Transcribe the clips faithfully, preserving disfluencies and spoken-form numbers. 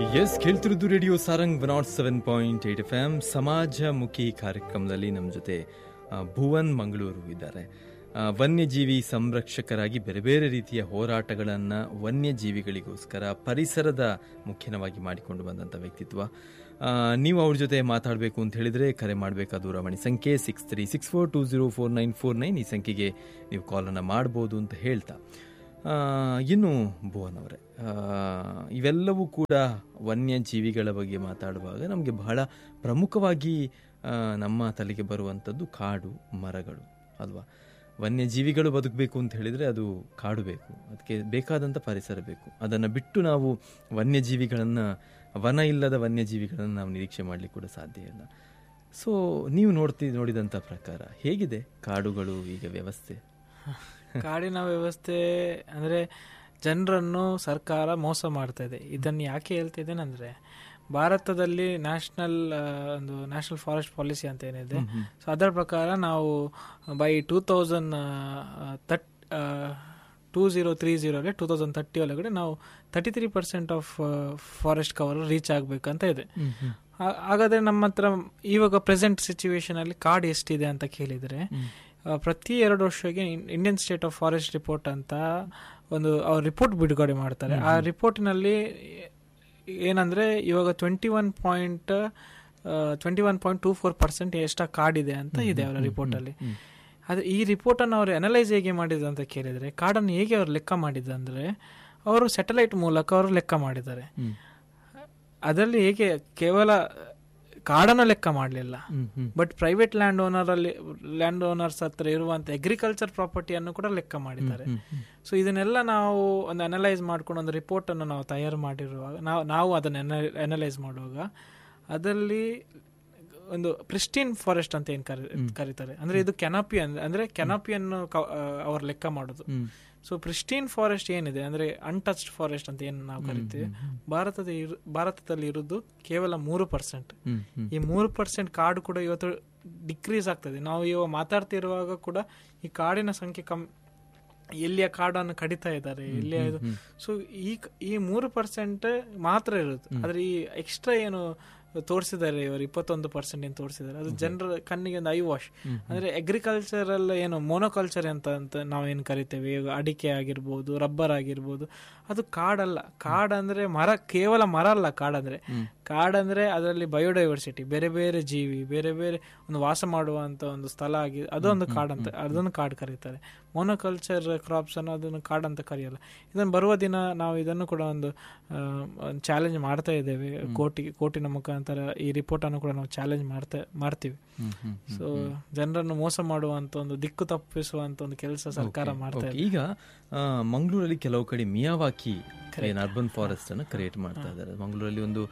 S ಕೇಳ್ತಿರೋದು radio Sarang one not seven point eight F M ಸಮಾಜಮುಖಿ ಕಾರ್ಯಕ್ರಮದಲ್ಲಿ ನಮ್ಮ ಜೊತೆ ಭುವನ್ ಮಂಗಳೂರು ಇದ್ದಾರೆ. ವನ್ಯಜೀವಿ ಸಂರಕ್ಷಕರಾಗಿ ಬೇರೆ ಬೇರೆ ರೀತಿಯ ಹೋರಾಟಗಳನ್ನು ವನ್ಯಜೀವಿಗಳಿಗೋಸ್ಕರ ಪರಿಸರದ ಮುಖ್ಯವಾಗಿ ಮಾಡಿಕೊಂಡು ಬಂದಂಥ ವ್ಯಕ್ತಿತ್ವ. ನೀವು ಅವ್ರ ಜೊತೆ ಮಾತಾಡಬೇಕು ಅಂತ ಹೇಳಿದರೆ ಕರೆ ಮಾಡಬೇಕಾದ ದೂರವಾಣಿ ಸಂಖ್ಯೆ six three six four two zero four nine four nine ಈ ಸಂಖ್ಯೆಗೆ ನೀವು ಕಾಲನ್ನು ಮಾಡ್ಬೋದು ಅಂತ ಹೇಳ್ತಾ, ಇನ್ನು ಭುವನ್ ಅವರೇ, ಇವೆಲ್ಲವೂ ಕೂಡ ವನ್ಯಜೀವಿಗಳ ಬಗ್ಗೆ ಮಾತಾಡುವಾಗ ನಮಗೆ ಬಹಳ ಪ್ರಮುಖವಾಗಿ ನಮ್ಮ ತಲೆಗೆ ಬರುವಂಥದ್ದು ಕಾಡು ಮರಗಳು ಅಲ್ವಾ. ವನ್ಯಜೀವಿಗಳು ಬದುಕಬೇಕು ಅಂತ ಹೇಳಿದರೆ ಅದು ಕಾಡು ಬೇಕು, ಅದಕ್ಕೆ ಬೇಕಾದಂಥ ಪರಿಸರ ಬೇಕು. ಅದನ್ನು ಬಿಟ್ಟು ನಾವು ವನ್ಯಜೀವಿಗಳನ್ನು, ವನ ಇಲ್ಲದ ವನ್ಯಜೀವಿಗಳನ್ನು ನಾವು ನಿರೀಕ್ಷೆ ಮಾಡಲಿಕ್ಕೆ ಕೂಡ ಸಾಧ್ಯ ಇಲ್ಲ. ಸೊ ನೀವು ನೋಡ್ತಿ ನೋಡಿದಂಥ ಪ್ರಕಾರ ಹೇಗಿದೆ ಕಾಡುಗಳು ಈಗ ವ್ಯವಸ್ಥೆ? ಕಾಡಿನ ವ್ಯವಸ್ಥೆ ಅಂದರೆ ಜನರನ್ನು ಸರ್ಕಾರ ಮೋಸ ಮಾಡ್ತಾ ಇದೆ. ಇದನ್ನು ಯಾಕೆ ಹೇಳ್ತಿದ್ದೇನೆ ಅಂದರೆ, ಭಾರತದಲ್ಲಿ ನ್ಯಾಷನಲ್ ಒಂದು ನ್ಯಾಷನಲ್ ಫಾರೆಸ್ಟ್ ಪಾಲಿಸಿ ಅಂತ ಏನಿದೆ, ಸೊ ಅದರ ಪ್ರಕಾರ ನಾವು by two thousand ತರ್ಟ್ two zero three ಝೀರೋಲ್ಲಿ two thousand thirty ಒಳಗಡೆ ನಾವು thirty three percent of forest cover reach ಆಗಬೇಕಂತ ಇದೆ. ಹಾಗಾದರೆ ನಮ್ಮ ಹತ್ರ ಇವಾಗ ಪ್ರೆಸೆಂಟ್ ಸಿಚುವೇಶನಲ್ಲಿ ಕಾಡು ಎಷ್ಟಿದೆ ಅಂತ ಕೇಳಿದರೆ, ಪ್ರತಿ ಎರಡು ವರ್ಷಕ್ಕೆ Indian state of forest report ಅಂತ ಒಂದು ಅವ್ರು ರಿಪೋರ್ಟ್ ಬಿಡುಗಡೆ ಮಾಡ್ತಾರೆ. ಆ ರಿಪೋರ್ಟಿನಲ್ಲಿ ಏನಂದರೆ ಇವಾಗ twenty one point twenty one point two four percent ಎಷ್ಟ ಕಾಡಿದೆ ಅಂತ ಇದೆ ಅವರ ರಿಪೋರ್ಟಲ್ಲಿ. ಆದರೆ ಈ ರಿಪೋರ್ಟನ್ನು ಅವರು ಅನಲೈಸ್ ಹೇಗೆ ಮಾಡಿದ್ರು ಅಂತ ಕೇಳಿದರೆ, ಕಾಡನ್ನು ಹೇಗೆ ಅವರು ಲೆಕ್ಕ ಮಾಡಿದಂದರೆ ಅವರು ಸ್ಯಾಟಲೈಟ್ ಮೂಲಕ ಅವರು ಲೆಕ್ಕ ಮಾಡಿದ್ದಾರೆ. ಅದರಲ್ಲಿ ಹೇಗೆ ಕೇವಲ ಕಾಡನ್ನು ಲೆಕ್ಕ ಮಾಡಲಿಲ್ಲ, ಬಟ್ ಪ್ರೈವೇಟ್ ಲ್ಯಾಂಡ್ ಓನರ್ ಅಲ್ಲಿ ಲ್ಯಾಂಡ್ ಓನರ್ಸ್ ಹತ್ರ ಇರುವಂತ ಅಗ್ರಿಕಲ್ಚರ್ ಪ್ರಾಪರ್ಟಿಯನ್ನು ಕೂಡ ಲೆಕ್ಕ ಮಾಡಿದ್ದಾರೆ. ಸೊ ಇದನ್ನೆಲ್ಲ ನಾವು ಒಂದು ಅನಲೈಸ್ ಮಾಡ್ಕೊಂಡು ಒಂದು ರಿಪೋರ್ಟ್ ಅನ್ನು ನಾವು ತಯಾರು ಮಾಡಿರುವಾಗ ನಾವು ನಾವು ಅದನ್ನು ಅನಲೈಸ್ ಮಾಡುವಾಗ ಅದರಲ್ಲಿ ಒಂದು ಪ್ರಿಸ್ಟೀನ್ ಫಾರೆಸ್ಟ್ ಅಂತ ಏನು ಕರಿ ಕರೀತಾರೆ ಅಂದ್ರೆ ಇದು ಕೆನಾಪಿ ಅಂದ್ರೆ ಅಂದ್ರೆ ಕೆನಾಪಿಯನ್ನು ಅವ್ರು ಲೆಕ್ಕ ಮಾಡೋದು. ಸೊ ಪ್ರಿಸ್ಟೀನ್ ಫಾರೆಸ್ಟ್ ಏನಿದೆ ಅಂದ್ರೆ ಅನ್ಟಚ್ಡ್ ಫಾರೆಸ್ಟ್ ಅಂತ ಏನು ನಾವು ಕರಿತೀವಿ, ಭಾರತದ ಭಾರತದಲ್ಲಿ ಇರುವುದು ಕೇವಲ ಮೂರು ಪರ್ಸೆಂಟ್. ಈ ಮೂರು ಪರ್ಸೆಂಟ್ ಕಾಡು ಕೂಡ ಇವತ್ತು ಡಿಕ್ರೀಸ್ ಆಗ್ತದೆ. ನಾವು ಇವಾಗ ಮಾತಾಡ್ತಿರುವಾಗ ಕೂಡ ಈ ಕಾಡಿನ ಸಂಖ್ಯೆ ಕಮ್ ಎಲ್ಲಿಯ ಕಾಡನ್ನು ಕಡಿತಾ ಇದ್ದಾರೆ ಎಲ್ಲಿಯ. ಸೊ ಈ ಈ ಮೂರು ಪರ್ಸೆಂಟ್ ಮಾತ್ರ ಇರುತ್ತೆ. ಆದ್ರೆ ಈ ಎಕ್ಸ್ಟ್ರಾ ಏನು ತೋರಿಸಿದ್ದಾರೆ ಇವರು ಇಪ್ಪತ್ತೊಂದು ಪರ್ಸೆಂಟ್ ಏನು ತೋರಿಸಿದ್ದಾರೆ, ಅದು ಜನರ ಕಣ್ಣಿಗೆ ಒಂದು ಐ ವಾಶ್. ಅಂದ್ರೆ ಅಗ್ರಿಕಲ್ಚರಲ್ ಏನು ಮೋನೋಕಲ್ಚರ್ ಅಂತ ಅಂತ ನಾವೇನು ಕರಿತೇವೆ, ಈಗ ಅಡಿಕೆ ಆಗಿರ್ಬೋದು, ರಬ್ಬರ್ ಆಗಿರ್ಬೋದು, ಅದು ಕಾಡಲ್ಲ. ಕಾಡಂದ್ರೆ ಮರ, ಕೇವಲ ಮರ ಅಲ್ಲ ಕಾಡಂದ್ರೆ. ಕಾಡಂದ್ರೆ ಅದರಲ್ಲಿ ಬಯೋಡೈವರ್ಸಿಟಿ, ಬೇರೆ ಬೇರೆ ಜೀವಿ, ಬೇರೆ ಬೇರೆ ಒಂದು ವಾಸ ಮಾಡುವಂತ ಒಂದು ಸ್ಥಳ ಆಗಿ ಅದೊಂದು ಕಾಡಂತ, ಅದೊಂದು ಕಾಡು ಕರೀತಾರೆ. ಮೋನೋಕಲ್ಚರ್ ಕ್ರಾಪ್ಸ್ ಅನ್ನು ಅದನ್ನು ಕಾಡಂತ ಕರೆಯಲ್ಲ. ಇದನ್ನು ಬರುವ ದಿನ ನಾವು ಇದನ್ನು ಕೂಡ ಒಂದು ಚಾಲೆಂಜ್ ಮಾಡ್ತಾ ಇದ್ದೇವೆ ಕೋರ್ಟಿ ಕೋರ್ಟಿನ ಮುಖಾಂತರ. ಈ ರಿಪೋರ್ಟ್ ಅನ್ನು ಕೂಡ ನಾವು ಚಾಲೆಂಜ್ ಮಾಡ್ತಾ ಮಾಡ್ತೀವಿ. ಸೊ ಜನರನ್ನು ಮೋಸ ಮಾಡುವಂತ ಒಂದು ದಿಕ್ಕು ತಪ್ಪಿಸುವಂತ ಒಂದು ಕೆಲಸ ಸರ್ಕಾರ ಮಾಡ್ತಾ ಇದೆ. ಈಗ ಮಂಗಳೂರಲ್ಲಿ ಕೆಲವು ಕಡೆ ಮಿಯಾವಾಕಿ ಅರ್ಬನ್ ಫಾರೆಸ್ಟ್ ಅನ್ನು ಕ್ರಿಯೇಟ್ ಮಾಡ್ತಾ ಇದ್ದಾರೆ. ಮಂಗಳೂರಲ್ಲಿ ಒಂದು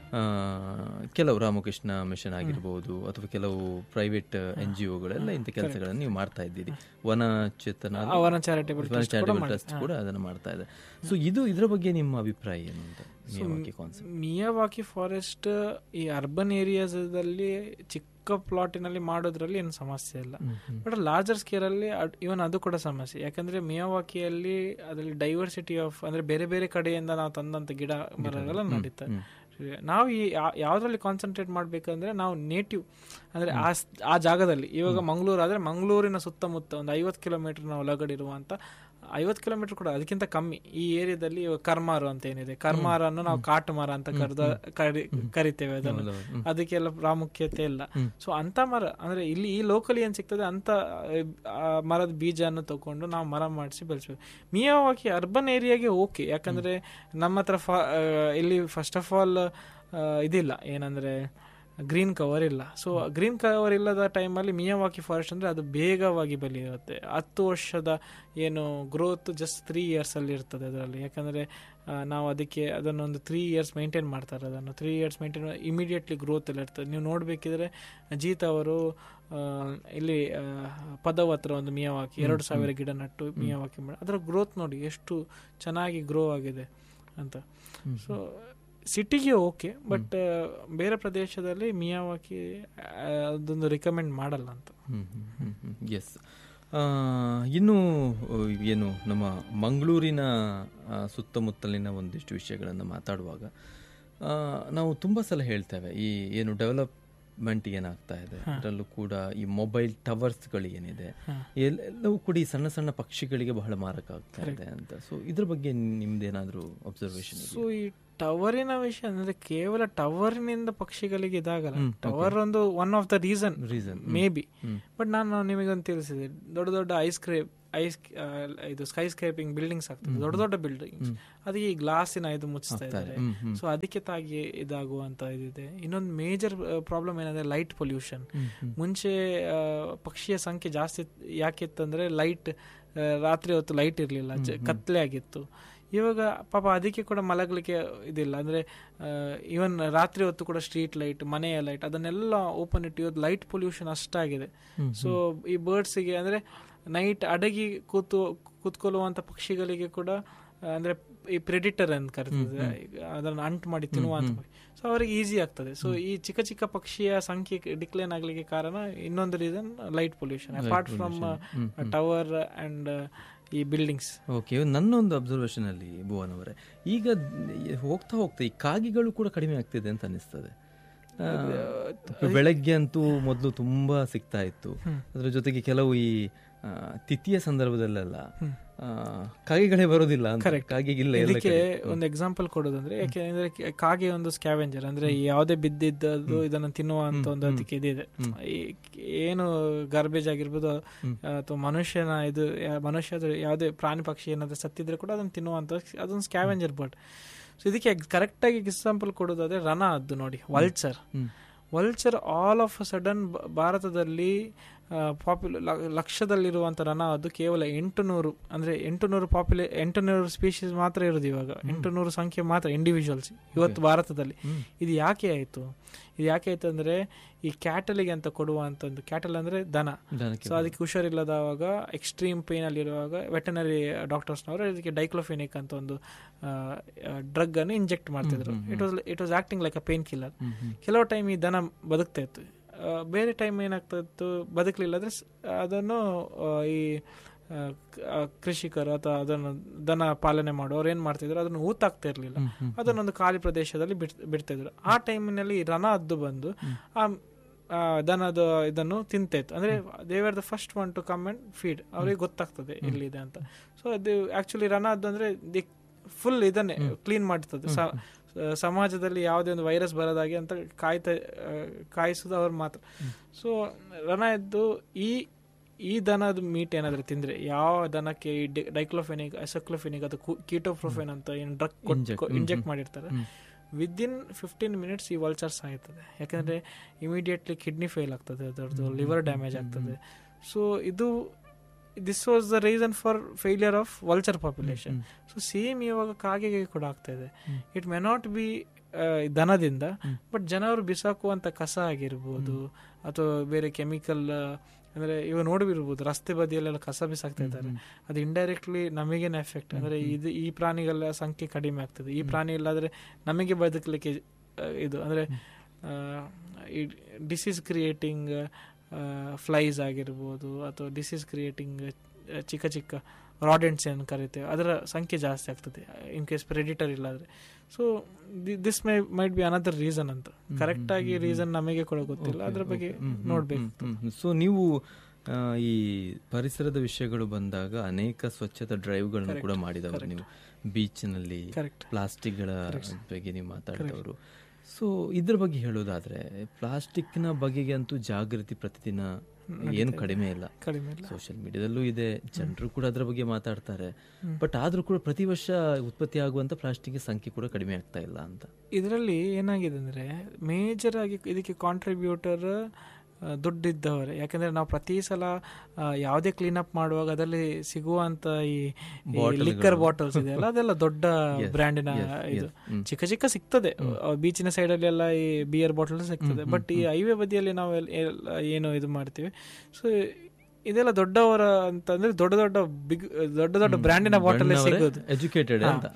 ಕೆಲವು ರಾಮಕೃಷ್ಣ ಮಿಷನ್ ಆಗಿರ್ಬೋದು ಅಥವಾ ಕೆಲವು ಪ್ರೈವೇಟ್ ಎನ್ ಜಿ ಒಗಳೆಲ್ಲ ಇಂಥ ಕೆಲಸಗಳನ್ನು ನೀವು ಮಾಡ್ತಾ ಇದ್ದೀರಿ. ವನ ಚೇತನ ವನ ಚಾರಿಟೇಬಲ್ ಟ್ರಸ್ಟ್ ಕೂಡ ಅದನ್ನು ಮಾಡ್ತಾ ಇದೆ. ಸೊ ಇದು ಇದರ ಬಗ್ಗೆ ನಿಮ್ಮ ಅಭಿಪ್ರಾಯ ಏನು ಅಂತ? ಮಿಯಾವಾಕಿ ಫಾರೆಸ್ಟ್ ಈ ಅರ್ಬನ್ ಏರಿಯಾದಲ್ಲಿ ಚಿಕ್ಕ ಪ್ಲಾಟಿನಲ್ಲಿ ಮಾಡೋದ್ರಲ್ಲಿ ಏನು ಸಮಸ್ಯೆ ಇಲ್ಲ, ಬಟ್ ಲಾರ್ಜರ್ ಸ್ಕೇಲ್ ಅಲ್ಲಿ ಇವನ್ ಅದು ಕೂಡ ಸಮಸ್ಯೆ. ಯಾಕಂದ್ರೆ ಮಿಯಾವಾಕಿಯಲ್ಲಿ ಅದರಲ್ಲಿ ಡೈವರ್ಸಿಟಿ ಆಫ್ ಅಂದ್ರೆ ಬೇರೆ ಬೇರೆ ಕಡೆಯಿಂದ ನಾವು ತಂದಂತ ಗಿಡ ಮರಗಳೆಲ್ಲ ನಡೀತಾರೆ. ನಾವು ಈ ಯಾವ್ದ್ರಲ್ಲಿ ಕಾನ್ಸಂಟ್ರೇಟ್ ಮಾಡ್ಬೇಕಂದ್ರೆ ನಾವು ನೇಟಿವ್ ಅಂದ್ರೆ ಆ ಆ ಜಾಗದಲ್ಲಿ ಇವಾಗ ಮಂಗಳೂರು ಆದ್ರೆ ಮಂಗಳೂರಿನ ಸುತ್ತಮುತ್ತ ಒಂದು ಐವತ್ತು ಕಿಲೋಮೀಟರ್ ನಾವು ಒಳಗಡೆ ಇರುವಂತ ಐವತ್ತು ಕಿಲೋಮೀಟರ್ ಕೂಡ ಅದಕ್ಕಿಂತ ಕಮ್ಮಿ ಈ ಏರಿಯಾದಲ್ಲಿ ಕರ್ಮಾರು ಅಂತ ಏನಿದೆ, ಕರ್ಮಾರನ್ನು ನಾವು ಕಾಟು ಮರ ಅಂತ ಕರೆದ ಕರಿತೇವೆ. ಅದನ್ನು ಅದಕ್ಕೆಲ್ಲ ಪ್ರಾಮುಖ್ಯತೆ ಇಲ್ಲ. ಸೊ ಅಂತ ಮರ ಅಂದ್ರೆ ಇಲ್ಲಿ ಈ ಲೋಕಲ್ ಏನ್ ಸಿಗ್ತದೆ ಅಂತ ಮರದ ಬೀಜವನ್ನು ತಗೊಂಡು ನಾವು ಮರ ಮಾಡಿಸಿ ಬೆಳೆಸ್ಬೇಕು. ಮಿಯಾವಾಕಿ ಅರ್ಬನ್ ಏರಿಯಾಗೆ ಓಕೆ, ಯಾಕಂದ್ರೆ ನಮ್ಮ ಹತ್ರ ಇಲ್ಲಿ ಫಸ್ಟ್ ಆಫ್ ಆಲ್ ಇದಿಲ್ಲ, ಏನಂದ್ರೆ ಗ್ರೀನ್ ಕವರ್ ಇಲ್ಲ. ಸೊ ಗ್ರೀನ್ ಕವರ್ ಇಲ್ಲದ ಟೈಮಲ್ಲಿ ಮಿಯಾವಾಕಿ ಫಾರೆಸ್ಟ್ ಅಂದರೆ ಅದು ಬೇಗವಾಗಿ ಬೆಳೆಯುತ್ತೆ. ಹತ್ತು ವರ್ಷದ ಏನು ಗ್ರೋತ್ ಜಸ್ಟ್ ತ್ರೀ ಇಯರ್ಸಲ್ಲಿ ಇರ್ತದೆ ಅದರಲ್ಲಿ. ಯಾಕಂದರೆ ನಾವು ಅದಕ್ಕೆ ಅದನ್ನೊಂದು ತ್ರೀ ಇಯರ್ಸ್ ಮೇಂಟೈನ್ ಮಾಡ್ತಾರೆ. ಅದನ್ನು three years maintain immediately growth ಎಲ್ಲ ಇರ್ತದೆ. ನೀವು ನೋಡಬೇಕಿದ್ರೆ ಅಜಿತ್ ಅವರು ಇಲ್ಲಿ ಪದವ್ ಹತ್ರ ಒಂದು ಮಿಯಾವಾಕಿ ಎರಡು ಸಾವಿರ ಗಿಡ ನಟ್ಟು ಮಿಯಾವಾಕಿ ಮಾಡಿ ಅದರ ಗ್ರೋತ್ ನೋಡಿ ಎಷ್ಟು ಚೆನ್ನಾಗಿ ಗ್ರೋ ಆಗಿದೆ ಅಂತ. ಸೊ ಸಿಟಿಗೆ ಓಕೆ, ಬಟ್ ಬೇರೆ ಪ್ರದೇಶದಲ್ಲಿ ಮಿಯಾವಾಕಿ ಅದೊಂದು ರಿಕಮೆಂಡ್ ಮಾಡಲ್ಲ ಅಂತ. ಎಸ್. ಇನ್ನು ಏನು ನಮ್ಮ ಮಂಗಳೂರಿನ ಸುತ್ತಮುತ್ತಲಿನ ಒಂದಿಷ್ಟು ವಿಷಯಗಳನ್ನು ಮಾತಾಡುವಾಗ ನಾವು ತುಂಬ ಸಲ ಹೇಳ್ತೇವೆ ಈ ಏನು ಡೆವಲಪ್ಮೆಂಟ್ ಏನಾಗ್ತಾ ಇದೆ ಅದರಲ್ಲೂ ಕೂಡ ಈ ಮೊಬೈಲ್ ಟವರ್ಸ್ಗಳು ಏನಿದೆ ಎಲ್ಲವೂ ಕೂಡ ಈ ಸಣ್ಣ ಸಣ್ಣ ಪಕ್ಷಿಗಳಿಗೆ ಬಹಳ ಮಾರಕ ಆಗ್ತಾ ಇದೆ ಅಂತ. ಸೊ ಇದ್ರ ಬಗ್ಗೆ ನಿಮ್ದೇನಾದ್ರೂ ಅಬ್ಸರ್ವೇಷನ್? ಸೊ ಈ ಟವರಿನ ವಿಷಯ ಅಂದ್ರೆ ಕೇವಲ ಟವರ್ನಿಂದ ಪಕ್ಷಿಗಳಿಗೆ ಇದಾಗಲ್ಲ. ಟವರ್ ಒಂದು one of the reason reason may be. But ನಾನು ನಿಮಗೊಂದು ತಿಳಿಸಿದೆ, ದೊಡ್ಡ ದೊಡ್ಡ ಐಸ್ ಕ್ರೇಪ್ ಐಸ್ ಇದು ಸ್ಕೈ ಸ್ಕೇಪಿಂಗ್ ಬಿಲ್ಡಿಂಗ್ಸ್ ಆಗ್ತದೆ, ದೊಡ್ಡ ದೊಡ್ಡ ಬಿಲ್ಡಿಂಗ್ಸ್, ಅದಕ್ಕೆ ಈ ಗ್ಲಾಸಿನ ಇದು ಮುಚ್ಚಿಸ್ತಾ ಇದ್ದಾರೆ. ಸೊ ಅದಕ್ಕೆ ತಾಗಿ ಇದಾಗುವಂತ ಇದಿದೆ. ಇನ್ನೊಂದು ಮೇಜರ್ ಪ್ರಾಬ್ಲಮ್ ಏನಂದ್ರೆ ಲೈಟ್ ಪೊಲ್ಯೂಷನ್. ಮುಂಚೆ ಪಕ್ಷಿಯ ಸಂಖ್ಯೆ ಜಾಸ್ತಿ ಯಾಕಿತ್ತಂದ್ರೆ ಲೈಟ್, ರಾತ್ರಿ ಹೊತ್ತು ಲೈಟ್ ಇರಲಿಲ್ಲ, ಕತ್ಲೆ ಆಗಿತ್ತು. ಇವಾಗ ಪಾಪ ಅದಕ್ಕೆ ಕೂಡ ಮಲಗಲಿಕ್ಕೆ ಇದಿಲ್ಲ. ಅಂದ್ರೆ ಈವನ್ ರಾತ್ರಿ ಹೊತ್ತು ಕೂಡ ಸ್ಟ್ರೀಟ್ ಲೈಟ್, ಮನೆಯ ಲೈಟ್ ಅದನ್ನೆಲ್ಲ ಓಪನ್ ಇಟ್ಟು ಇವತ್ತು ಲೈಟ್ ಪೊಲ್ಯೂಷನ್ ಅಷ್ಟಾಗಿದೆ. ಸೊ ಈ ಬರ್ಡ್ಸಿಗೆ ಅಂದ್ರೆ ನೈಟ್ ಅಡಗಿ ಕೂತು ಕೂತ್ಕೊಳ್ಳುವಂತ ಪಕ್ಷಿಗಳಿಗೆ ಕೂಡ ಅಂದ್ರೆ ಈ ಪ್ರೆಡಿಟರ್ ಅಂತ ಕರೀತದೆ, ಅದನ್ನ ಅಂಟು ಮಾಡಿ ತಿನ್ನುವಂತ, ಸೊ ಅವರಿಗೆ ಈಸಿ ಆಗ್ತದೆ. ಸೊ ಈ ಚಿಕ್ಕ ಚಿಕ್ಕ ಪಕ್ಷಿಯ ಸಂಖ್ಯೆ ಡಿಕ್ಲೈನ್ ಆಗ್ಲಿಕ್ಕೆ ಕಾರಣ ಇನ್ನೊಂದು reason light pollution apart from tower and ಈ ಬಿಲ್ಡಿಂಗ್ಸ್. ಓಕೆ, ನನ್ನೊಂದು ಅಬ್ಸರ್ವೇಷನ್ ಅಲ್ಲಿ ಭುವನ್ ಅವರೇ, ಈಗ ಹೋಗ್ತಾ ಹೋಗ್ತಾ ಈ ಕಾಗಿಗಳು ಕೂಡ ಕಡಿಮೆ ಆಗ್ತಿದೆ ಅಂತ ಅನಿಸ್ತದೆ. ಬೆಳಗ್ಗೆ ಅಂತೂ ಮೊದಲು ತುಂಬಾ ಸಿಗ್ತಾ ಇತ್ತು, ಅದ್ರ ಜೊತೆಗೆ ಕೆಲವು ಈ ತಿಥಿಯ ಸಂದರ್ಭದಲ್ಲೆಲ್ಲ ಕಾಗೆಗಳೇ ಬರೋದಿಲ್ಲ. ಇದಕ್ಕೆ ಒಂದು ಎಕ್ಸಾಂಪಲ್ ಕೊಡೋದಂದ್ರೆ, ಯಾಕೆಂದ್ರೆ ಕಾಗೆ ಒಂದು ಸ್ಕ್ಯಾವೆಂಜರ್, ಅಂದ್ರೆ ಯಾವುದೇ ಬಿದ್ದಿದ್ದದು ಇದನ್ನು ತಿನ್ನುವಂತ ಒಂದು ಅದಕ್ಕೆ ಇದಿದೆ. ಏನು ಗಾರ್ಬೇಜ್ ಆಗಿರ್ಬೋದು ಅಥವಾ ಮನುಷ್ಯನ ಇದು ಮನುಷ್ಯ ಯಾವುದೇ ಪ್ರಾಣಿ ಪಕ್ಷಿ ಏನಾದ್ರೂ ಸತ್ತಿದ್ರೆ ಕೂಡ ಅದನ್ನು ತಿನ್ನುವಂತ ಅದೊಂದು ಸ್ಕ್ಯಾವೆಂಜರ್ ಬರ್ಡ್. ಸೊ ಇದಕ್ಕೆ ಕರೆಕ್ಟ್ ಆಗಿ ಎಕ್ಸಾಂಪಲ್ ಕೊಡೋದಾದ್ರೆ ರನ ಅದ್ದು ನೋಡಿ, vulture. Vulture all of a sudden ಭಾರತದಲ್ಲಿ ಪಾಪ್ಯುಲರ್ ಲಕ್ಷದಲ್ಲಿರುವಂಥ ರನ ಅದು ಕೇವಲ ಎಂಟು ನೂರು ಅಂದರೆ ಎಂಟು ನೂರು ಪಾಪ್ಯುಲೇ ಎಂಟು ನೂರು ಸ್ಪೀಶೀಸ್ ಮಾತ್ರ ಇರೋದು ಇವಾಗ, ಎಂಟು ನೂರು ಸಂಖ್ಯೆ ಮಾತ್ರ ಇಂಡಿವಿಜುವಲ್ಸ್ ಇವತ್ತು ಭಾರತದಲ್ಲಿ. ಇದು ಯಾಕೆ ಆಯಿತು? ಇದು ಯಾಕೆ ಆಯಿತು ಅಂದರೆ ಈ ಕ್ಯಾಟಲಿಗೆ ಅಂತ ಕೊಡುವಂಥದ್ದು, ಕ್ಯಾಟಲ್ ಅಂದರೆ ದನ. ಸೊ ಅದಕ್ಕೆ ಹುಷಾರಿಲ್ಲದವಾಗ, ಎಕ್ಸ್ಟ್ರೀಮ್ ಪೇನಲ್ಲಿರುವಾಗ ವೆಟನರಿ ಡಾಕ್ಟರ್ಸ್ನವರು ಇದಕ್ಕೆ ಡೈಕ್ಲೋಫೆನಿಕ್ ಅಂತ ಒಂದು ಡ್ರಗ್ ಅನ್ನು ಇಂಜೆಕ್ಟ್ ಮಾಡ್ತಿದ್ರು. It was it was acting like a pain killer. ಕೆಲವು ಟೈಮ್ ಈ ದನ ಬದುಕ್ತಾ ಇತ್ತು, ಬೇರೆ ಟೈಮ್ ಏನಾಗ್ತಾ ಇತ್ತು ಬದುಕಲಿಲ್ಲ ಅಂದರೆ ಅದನ್ನು ಈ ಕೃಷಿಕರು ಅಥವಾ ಅದನ್ನು ದನ ಪಾಲನೆ ಮಾಡೋರು ಏನು ಮಾಡ್ತಿದ್ರು, ಅದನ್ನು ಊತಾಗ್ತಾ ಇರಲಿಲ್ಲ, ಅದನ್ನೊಂದು ಖಾಲಿ ಪ್ರದೇಶದಲ್ಲಿ ಬಿಡ್ ಬಿಡ್ತಿದ್ರು. ಆ ಟೈಮಿನಲ್ಲಿ ರನ ಅದ್ದು ಬಂದು ಆ ದನದ ಇದನ್ನು ತಿಂತಾಯಿತ್ತು. ಅಂದರೆ they are the first one to come and feed. ಅವ್ರಿಗೆ ಗೊತ್ತಾಗ್ತದೆ ಎಲ್ಲಿದೆ ಅಂತ. ಸೊ ಅದು ಆ್ಯಕ್ಚುಲಿ ರನ ಅದ್ದು ಅಂದರೆ ದಿ ಫುಲ್ ಇದನ್ನೇ ಕ್ಲೀನ್ ಮಾಡ್ತದೆ. ಸಮಾಜದಲ್ಲಿ ಯಾವುದೇ ಒಂದು ವೈರಸ್ ಬರೋದಾಗಿ ಅಂತ ಕಾಯ್ತಾ ಕಾಯಿಸೋದು ಅವ್ರು ಮಾತ್ರ. ಸೊ ರನ ಎದ್ದು ಈ ಈ ದನದ ಮೀಟ್ ಏನಾದರೂ ತಿಂದರೆ, ಯಾವ ದನಕ್ಕೆ ಈ ಡೈಕ್ಲೋಫೆನಿಕ್, ಅಸಕ್ಲೋಫೆನಿಕ್ ಅಥವಾ ಕೀಟೋಪ್ರೋಫೆನ್ ಅಂತ ಏನು ಡ್ರಗ್ ಇಂಜೆಕ್ಟ್ ಮಾಡಿರ್ತಾರೆ, ವಿದಿನ್ ಫಿಫ್ಟೀನ್ ಮಿನಿಟ್ಸ್ ಈ ವಲ್ಚರ್ಸ್ ಆಯ್ತದೆ. ಯಾಕಂದರೆ ಇಮಿಡಿಯೇಟ್ಲಿ ಕಿಡ್ನಿ ಫೇಲ್ ಆಗ್ತದೆ, ಅದರದ್ದು ಲಿವರ್ ಡ್ಯಾಮೇಜ್ ಆಗ್ತದೆ. ಸೊ ಇದು this was the reason for failure of vulture population. So same ಇವಾಗ ಕಾಗೆಗೆ ಕೂಡ ಆಗ್ತಾ ಇದೆ. It may not be ದನದಿಂದ, but ಜನರು ಬಿಸಾಕುವಂಥ ಕಸ ಆಗಿರ್ಬೋದು ಅಥವಾ ಬೇರೆ ಕೆಮಿಕಲ್, ಅಂದರೆ ಇವಾಗ ನೋಡಿರ್ಬೋದು ರಸ್ತೆ ಬದಿಯಲ್ಲೆಲ್ಲ ಕಸ ಬಿಸಾಕ್ತಾ ಇದ್ದಾರೆ, ಅದು ಇಂಡೈರೆಕ್ಟ್ಲಿ ನಮಗೇನೆ ಎಫೆಕ್ಟ್. ಅಂದರೆ ಇದು ಈ ಪ್ರಾಣಿಗಳ ಸಂಖ್ಯೆ ಕಡಿಮೆ ಆಗ್ತದೆ. ಈ ಪ್ರಾಣಿ ಇಲ್ಲಾದರೆ ನಮಗೆ ಬದುಕಲಿಕ್ಕೆ ಇದು ಅಂದರೆ ಈ ಡಿಸೀಸ್ ಕ್ರಿಯೇಟಿಂಗ್ ಫ್ಲೈಸ್ ಆಗಿರ್ಬೋದು ಅಥವಾ ಡಿಸೀಸ್ ಕ್ರಿಯೇಟಿಂಗ್ ಚಿಕ್ಕ ಚಿಕ್ಕ ರಾಡೆಂಟ್ಸ್ ಏನು ಕರಿತೇವೆ, ಅದರ ಸಂಖ್ಯೆ ಜಾಸ್ತಿ ಆಗ್ತದೆ ಇನ್ ಕೇಸ್ ಪ್ರೆಡಿಟರ್ ಇಲ್ಲಾದರೆ. So this my might be another reason ಅಂತ. ಕರೆಕ್ಟಾಗಿ ರೀಸನ್ ನಮಗೆ ಕೂಡ ಗೊತ್ತಿಲ್ಲ, ಅದರ ಬಗ್ಗೆ ನೋಡಬೇಕು. ಸೊ ನೀವು ಈ ಪರಿಸರದ ವಿಷಯಗಳು ಬಂದಾಗ ಅನೇಕ ಸ್ವಚ್ಛತಾ ಡ್ರೈವ್ಗಳನ್ನು ಕೂಡ ಮಾಡಿದವರು ನೀವು, ಬೀಚ್ನಲ್ಲಿ ಪ್ಲಾಸ್ಟಿಕ್ಗಳ ಬಗ್ಗೆ ನೀವು ಮಾತಾಡಿದವರು. ಸೊ ಇದ್ರ ಬಗ್ಗೆ ಹೇಳೋದಾದ್ರೆ, ಪ್ಲಾಸ್ಟಿಕ್ನ ಬಗೆಗೆ ಅಂತೂ ಜಾಗೃತಿ ಪ್ರತಿದಿನ ಏನು ಕಡಿಮೆ ಇಲ್ಲ. ಸೋಷಿಯಲ್ ಮೀಡಿಯಾದಲ್ಲೂ ಇದೆ, ಜನರು ಕೂಡ ಅದರ ಬಗ್ಗೆ ಮಾತಾಡ್ತಾರೆ. ಬಟ್ ಆದ್ರೂ ಕೂಡ ಪ್ರತಿ ವರ್ಷ ಉತ್ಪತ್ತಿ ಆಗುವಂತ ಪ್ಲಾಸ್ಟಿಕ್ ಸಂಖ್ಯೆ ಕೂಡ ಕಡಿಮೆ ಆಗ್ತಾ ಇಲ್ಲ ಅಂತ. ಇದರಲ್ಲಿ ಏನಾಗಿದೆ ಅಂದ್ರೆ, ಮೇಜರ್ ಆಗಿ ಇದಕ್ಕೆ ಕಾಂಟ್ರಿಬ್ಯೂಟರ್ ದುಡ್ಡಿದ್ದವರೇ. ಯಾಕಂದ್ರೆ ನಾವು ಪ್ರತಿ ಸಲ ಯಾವುದೇ ಕ್ಲೀನ್ ಅಪ್ ಮಾಡುವಾಗ ಅದರಲ್ಲಿ ಸಿಗುವಂತ ಈ ಲಿಕ್ಕರ್ ಬಾಟಲ್ಸ್ ಇದೆಯಲ್ಲ, ಅದೆಲ್ಲ ದೊಡ್ಡ ಬ್ರ್ಯಾಂಡಿನ ಇದು. ಚಿಕ್ಕ ಚಿಕ್ಕ ಸಿಗ್ತದೆ ಬೀಚಿನ ಸೈಡಲ್ಲಿ ಎಲ್ಲ, ಈ ಬಿಯರ್ ಬಾಟಲ್ ಸಿಗ್ತದೆ. ಬಟ್ ಈ ಹೈವೇ ಬದಿಯಲ್ಲಿ ನಾವು ಏನು ಇದು ಮಾಡ್ತೀವಿ, ಸೊ ಇದೆಲ್ಲ ದೊಡ್ಡವರ ಅಂತಂದ್ರೆ ದೊಡ್ಡ ದೊಡ್ಡ ಬಿಗ್ ದೊಡ್ಡ ದೊಡ್ಡ ಬ್ರ್ಯಾಂಡಿನ ಬಾಟಲ್ ಸಿಗೋದು. ಎಜುಕೇಟೆಡ್ ಅಂತ